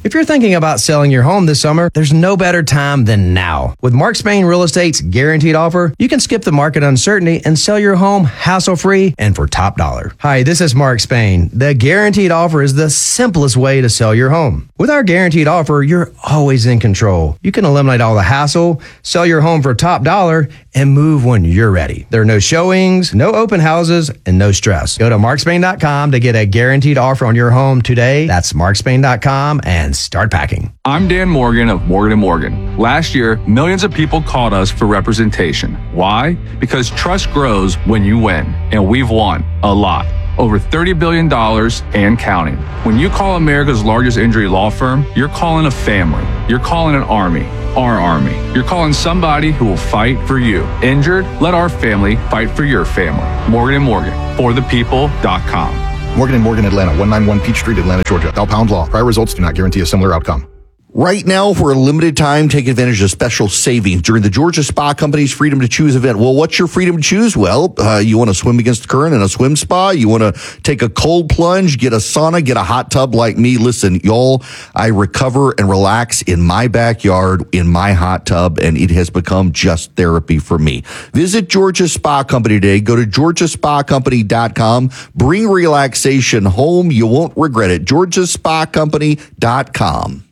If you're thinking about selling your home this summer, there's no better time than now. With Mark Spain Real Estate's guaranteed offer, you can skip the market uncertainty and sell your home hassle-free and for top dollar. Hi, this is Mark Spain. The guaranteed offer is the simplest way to sell your home. With our guaranteed offer, you're always in control. You can eliminate all the hassle, sell your home for top dollar, and move when you're ready. There are no showings, no open houses, and no stress. Go to mark spain dot com to get a guaranteed offer on your home today. That's mark spain dot com and start packing. I'm Dan Morgan of Morgan and Morgan. Last year, millions of people called us for representation. Why? Because trust grows when you win, and we've won a lot. Over thirty billion dollars and counting. When you call America's largest injury law firm, you're calling a family. You're calling an army. Our army. You're calling somebody who will fight for you. Injured? Let our family fight for your family. Morgan and Morgan. For the people dot com. Morgan and Morgan, Atlanta, one ninety-one Peachtree, Atlanta, Georgia. Bell Pound Law. Prior results do not guarantee a similar outcome. Right now, for a limited time, take advantage of special savings during the Georgia Spa Company's Freedom to Choose event. Well, what's your freedom to choose? Well, uh, you want to swim against the current in a swim spa? You want to take a cold plunge, get a sauna, get a hot tub like me? Listen, y'all, I recover and relax in my backyard, in my hot tub, and it has become just therapy for me. Visit Georgia Spa Company today. Go to georgia spa company dot com. Bring relaxation home. You won't regret it. georgia spa company dot com.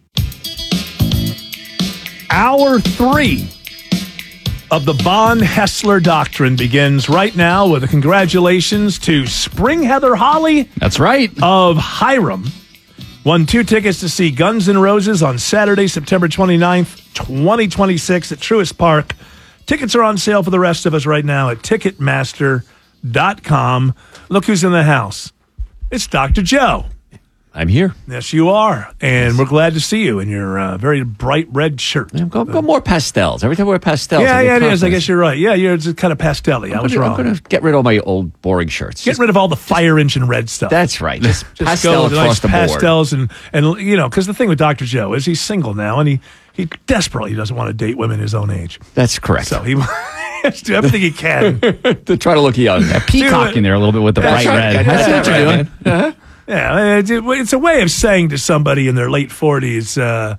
Hour three of the Von Hessler Doctrine begins right now with a congratulations to Spring Heather Holly. That's right. Of Hiram. Won two tickets to see Guns N' Roses on Saturday, September twenty-ninth, twenty twenty-six at Truist Park. Tickets are on sale for the rest of us right now at ticketmaster dot com. Look who's in the house. It's Doctor Joe. I'm here. Yes, you are. And we're glad to see you in your uh, very bright red shirt. Yeah, go, go more pastels. Every time I wear pastels. Yeah, I yeah, it confidence. is. I guess you're right. Yeah, you're just kind of pastel-y. I was gonna, wrong. I'm going to get rid of all my old boring shirts. Get Just, rid of all the fire engine red stuff. That's right. Just, Just pastel go with across nice the board. pastels and, and you know, because the thing with Doctor Joe is he's single now, and he, he desperately doesn't want to date women his own age. That's correct. So he has to do everything he can. to try to look young. Yeah, peacocking there a little bit with the That's bright right. red. That's That's what right, you're man. doing. Uh-huh. Yeah, it's, it's a way of saying to somebody in their late forties, uh,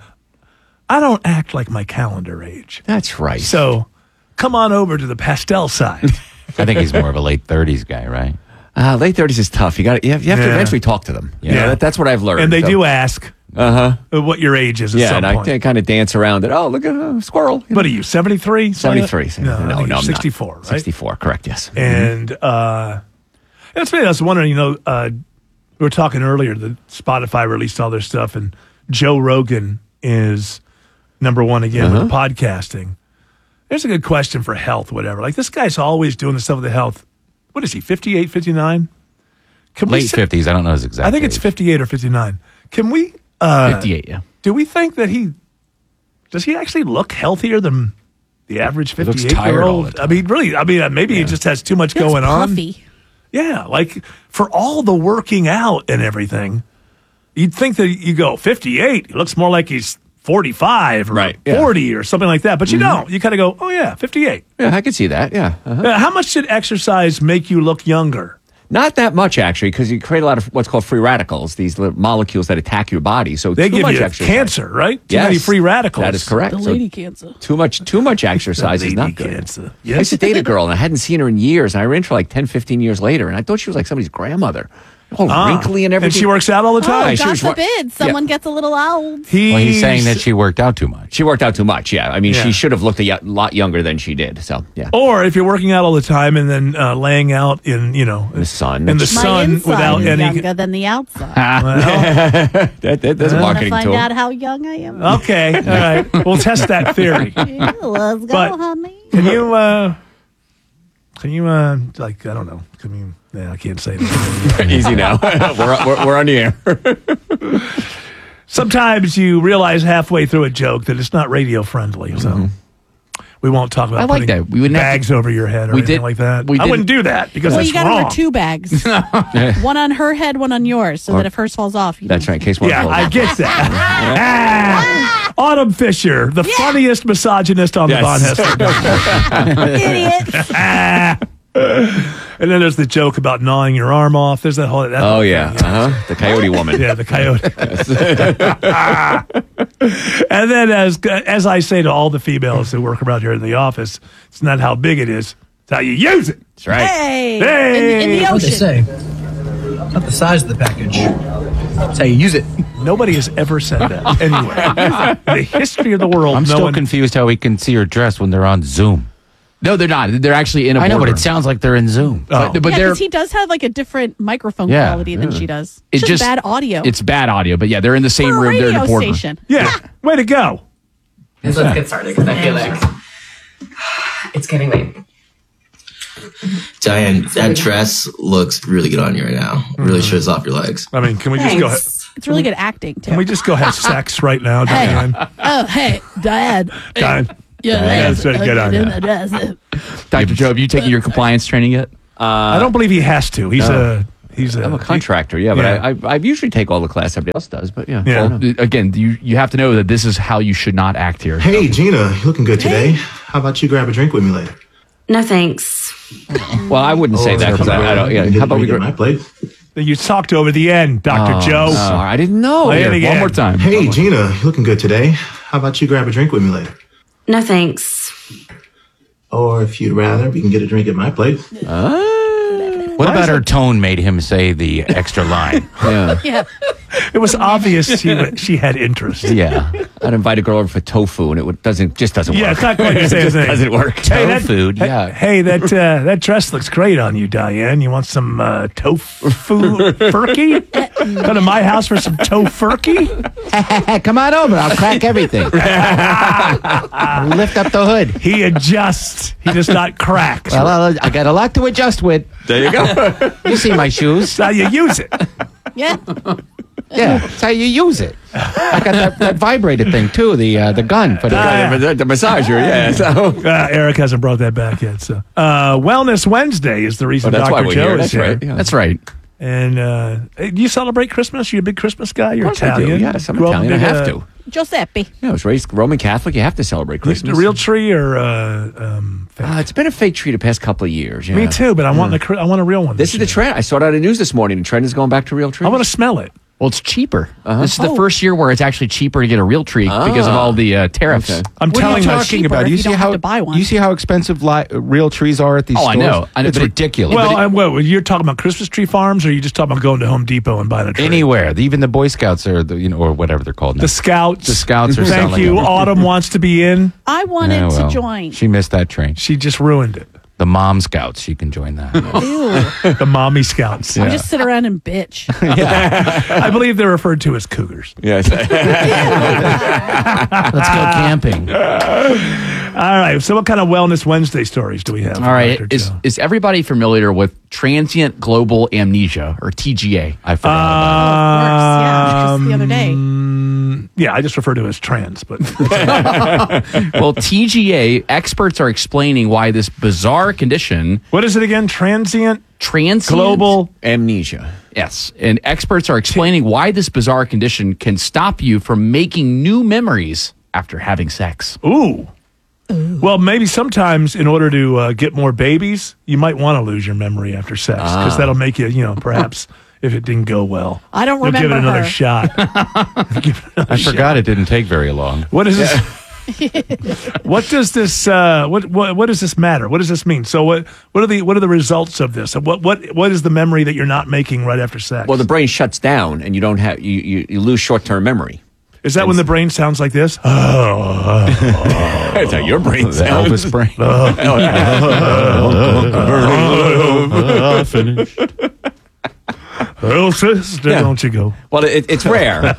I don't act like my calendar age. That's right. So come on over to the pastel side. I think he's more of a late thirties guy, right? Uh, late thirties is tough. You got you have, you have to Yeah. eventually talk to them. You Yeah. know, that, that's what I've learned. And they So- do ask Uh huh. what your age is at Yeah, some and point. I, I kind of dance around it. Oh, look at a squirrel. What are you, seventy-three? seventy-three. No, I think no, you're no, I'm sixty-four, not. right? sixty-four, correct, yes. And uh, that's funny. I was wondering, you know, uh, we were talking earlier that Spotify released all their stuff, and Joe Rogan is number one again Uh-huh. with podcasting. There's a good question for health, whatever. Like, this guy's always doing the stuff with the health. What is he, fifty-eight, fifty-nine? Can we Late say- fifties. I don't know his exact I think it's age. fifty-eight or fifty-nine. Can we... Uh, fifty-eight, yeah. Do we think that he... Does he actually look healthier than the average looks fifty-eight-year-old? tired all the I mean, really, I mean, maybe he just has too much going on. Puffy. Yeah, like for all the working out and everything, you'd think that you go fifty-eight. He looks more like he's forty-five or Right, yeah. forty or something like that. But you Mhm. don't. You kind of go, oh yeah, fifty-eight. Yeah, I could see that. Yeah. Uh-huh. Uh, how much did exercise make you look younger? Not that much, actually, because you create a lot of what's called free radicals, these little molecules that attack your body. So They too give much you exercise. cancer, right? Too Yes, many free radicals. That is correct. The So lady cancer. too much, too much exercise The is lady not good. cancer. I used to date a girl, and I hadn't seen her in years, and I ran into her like ten, fifteen years later, and I thought she was like somebody's grandmother. All Ah, wrinkly and everything. and she works out all the time. Oh, Yeah, she God was wa- forbid someone gets a little old. He's, Well, he's saying that she worked out too much. She worked out too much, yeah. I mean, Yeah. she should have looked a y- lot younger than she did, so, yeah. Or if you're working out all the time and then uh, laying out in, you know, In the sun. in the My sun inside without is any. younger than the outside. that, that, that's a Want to marketing find tool. out how young I am? Okay, all right. We'll test that theory. Yeah, let's go, But- honey. Can you, uh, can you, uh, like, I don't know. Can you, yeah, I can't say that. Easy now. we're, we're, we're on the air. Sometimes you realize halfway through a joke that it's not radio friendly, so we won't talk about I like putting that. We wouldn't have bags over your head or we anything did- like that. we I did- wouldn't do that because Well, that's you got to wrong. wear two bags. One on her head, one on yours, so Or- that if hers falls off, you That's know. right, in case one Yeah, falls I off. get that. Ah, Autumn Fisher, the funniest misogynist on Yes. the Von Hessler. Idiot. Ah. And then there's the joke about gnawing your arm off. There's that whole. That Oh whole yeah, thing, uh-huh. The coyote woman. Yeah, the coyote. And then, as as I say to all the females who work around here in the office, it's not how big it is; it's how you use it. That's right. Hey, Hey! in, in the What they ocean. say? Not the size of the package. It's how you use it. Nobody has ever said that anywhere in the history of the world. I'm no still one, confused how we can see her dress when they're on Zoom. No, they're not. They're actually in a I know, but boardroom. it sounds like they're in Zoom. Oh. But, but yeah, they're because he does have like a different microphone Yeah, quality than yeah. she does. It's It's just- just bad audio. It's bad audio, but yeah, they're in the same For a room. They're in a radio boardroom. station. yeah, way to go. Let's get started because I feel like it's getting late. Diane, that dress looks really good on you right now. Really shows off your legs. I mean, can we just go ahead? It's really good acting too. Can we just go have sex right now, Hey. Diane? Oh, hey, Diane. Diane. Yeah, Yeah, that's right. Get on that. Doctor Joe, have you taken your compliance training yet? I don't believe he has to. He's No. a he's a, I'm a contractor, yeah, but Yeah. I, I I usually take all the class everybody else does, but yeah. Yeah. Well, again, you you have to know that this is how you should not act here. Hey, Gina, you looking good today? How about you grab a drink with me later? No thanks. Well, I wouldn't say that because I, I don't. Yeah, how about we? get Gra- my plate? You talked over the end, Doctor Oh, Joe. sorry, I didn't know. Play it Here, again. one more time. Hey, Gina, you looking good today? How about you grab a drink with me later? No thanks. Or if you'd rather, we can get a drink at my place. What about her tone made him say the extra line? Yeah. Yeah. It was obvious she wa- she had interest. Yeah, I'd invite a girl over for tofu, and it would, doesn't just doesn't Yeah, work. it's not quite the It same just thing. doesn't work. Hey, that- Food, hey- yeah. Hey, that uh, that dress looks great on you, Diane. You want some uh, tofu furky? Come to my house for some tofurkey? Come on over. I'll crack everything. Lift up the hood. He adjusts. He does not crack. Well, I'll- I got a lot to adjust with. There you go. You see my shoes? That's how you use it. Yeah. Yeah, that's how you use it. I got that, that vibrator thing too. The uh, the gun for the. Ah, the, the massager, yeah. So. Uh, Eric hasn't brought that back yet. So, uh, Wellness Wednesday is the reason Oh, that's why Doctor we're Joe here. is That's here. right. Yeah. That's right. And uh, hey, do you celebrate Christmas? You're a big Christmas guy. You're Of course I do, Italian. yes, I'm Grew up Italian. I big, have uh, to. Giuseppe. Yeah, I was raised Roman Catholic. You have to celebrate Christmas. The real tree or uh, um, fake? Uh, it's been a fake tree the past couple of years. Yeah. Me too, but I want Yeah. the cr- I want a real one. This is the trend. I saw it on the news this morning. The trend is going back to real trees. I want to smell it. Well, it's cheaper. Uh-huh. This is the Oh. first year where it's actually cheaper to get a real tree because of Ah. all the uh, tariffs. Okay. I'm What are telling you my talking cheaper about? if You you see don't have how to buy one. you see how expensive li- real trees are at these Oh, I stores? know. I know, It's but it- ridiculous. Well, I'm, what, you're talking about Christmas tree farms, or are you just talking about going to Home Depot and buying a tree? Anywhere, even the Boy Scouts are the you know or whatever they're called now. The Scouts. The Scouts are Thank selling you. them. Autumn wants to be in. I wanted Yeah, well, to join. She missed that train. She just ruined it. The Mom Scouts. She can join that. Ew. The Mommy Scouts. I just sit around and bitch. I believe they're referred to as cougars. Yes. Let's go camping. All right. So, what kind of Wellness Wednesday stories do we have? All right. Doctor Is, Joe? is everybody familiar with transient global amnesia, or T G A? I forgot. Worse, yeah, just the other day. Um, yeah, I just refer to it as trans, but Well, T G A, experts are explaining why this bizarre condition, what is it again? Transient transient global. Amnesia. Yes, and experts are explaining why this bizarre condition can stop you from making new memories after having sex. Ooh. Well, maybe sometimes in order to uh, get more babies, you might want to lose your memory after sex because Ah. that'll make you, you know, perhaps if it didn't go well. I don't You'll give it remember another her. shot. Give it another I forgot it didn't take very long. What is this? What does this? Uh, what, what what does this matter? What does this mean? So what what are the what are the results of this? What what what is the memory that you're not making right after sex? Well, the brain shuts down, and you don't have you you, you lose short term memory. Is that when the brain sounds like this? Oh, That's how your brain The sounds. Elvis brain. I finished. Oh, sister, Yeah. don't you go? Well, it, it's rare.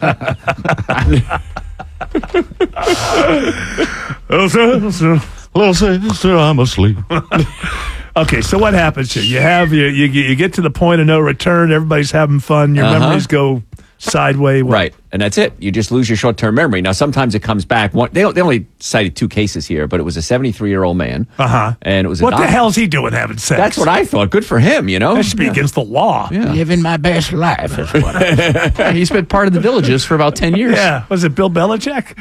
Oh, sister. Little sister, I'm asleep. Okay, so what happens here? You have you, you you get to the point of no return. Everybody's having fun. Your Uh-huh. memories go sideways. What- Right, and that's it. You just lose your short-term memory. Now, sometimes it comes back. One, they, they only cited two cases here, but it was a seventy-three-year-old man, Uh-huh. and it was a What the doctor. hell's he doing having sex? That's what I thought. Good for him, you know. That should be against the law. Yeah. Living my best life is what I He's been part of the Villages for about ten years. Yeah. Was it Bill Belichick?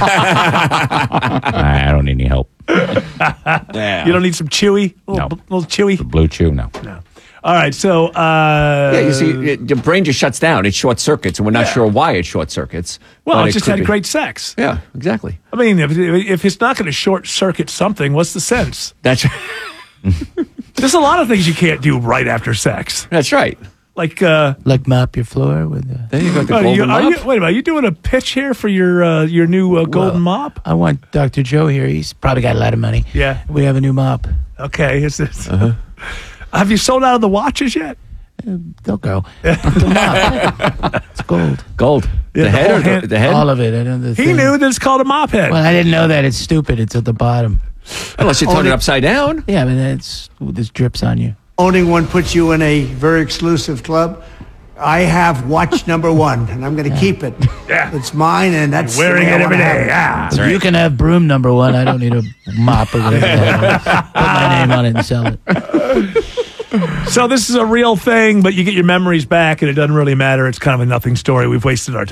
I don't need any help. Yeah. You don't need some chewy? Little, No. little chewy? Blue Chew, no. No. All right, so uh, yeah, you see, it, your brain just shuts down. It short circuits, and we're not Yeah. sure why it short circuits. well, but I it just could had be. great sex. Yeah, exactly. I mean, if if it's not going to short circuit something, what's the sense? That's There's a lot of things you can't do right after sex. that's right. Like, uh, Like mop your floor with the. There you go. The oh, golden you, are mop. you, wait a minute, are you doing a pitch here for your uh, your new uh, golden Well, mop? I want Doctor Joe here. He's probably got a lot of money. Yeah. We have a new mop. Okay, is this? Uh-huh. Have you sold out of the watches yet? They'll go. The mop. It's gold. Gold. Yeah, the, the head whole or the, hand- the head? All of it. I know the He thing. knew that it's called a mop head. Well, I didn't know that. It's stupid. It's at the bottom. Unless you turn Only- it upside down. Yeah, but it's this drips on you. Owning one puts you in a very exclusive club. I have watch number one, and I'm going to keep it. Yeah. It's mine, and that's the Wearing way I it every wanna have day. it. Yeah. If You can have broom number one. I don't need a mop or whatever. the hell. Put my name on it and sell it. So this is a real thing, but you get your memories back, and it doesn't really matter. It's kind of a nothing story. We've wasted our time.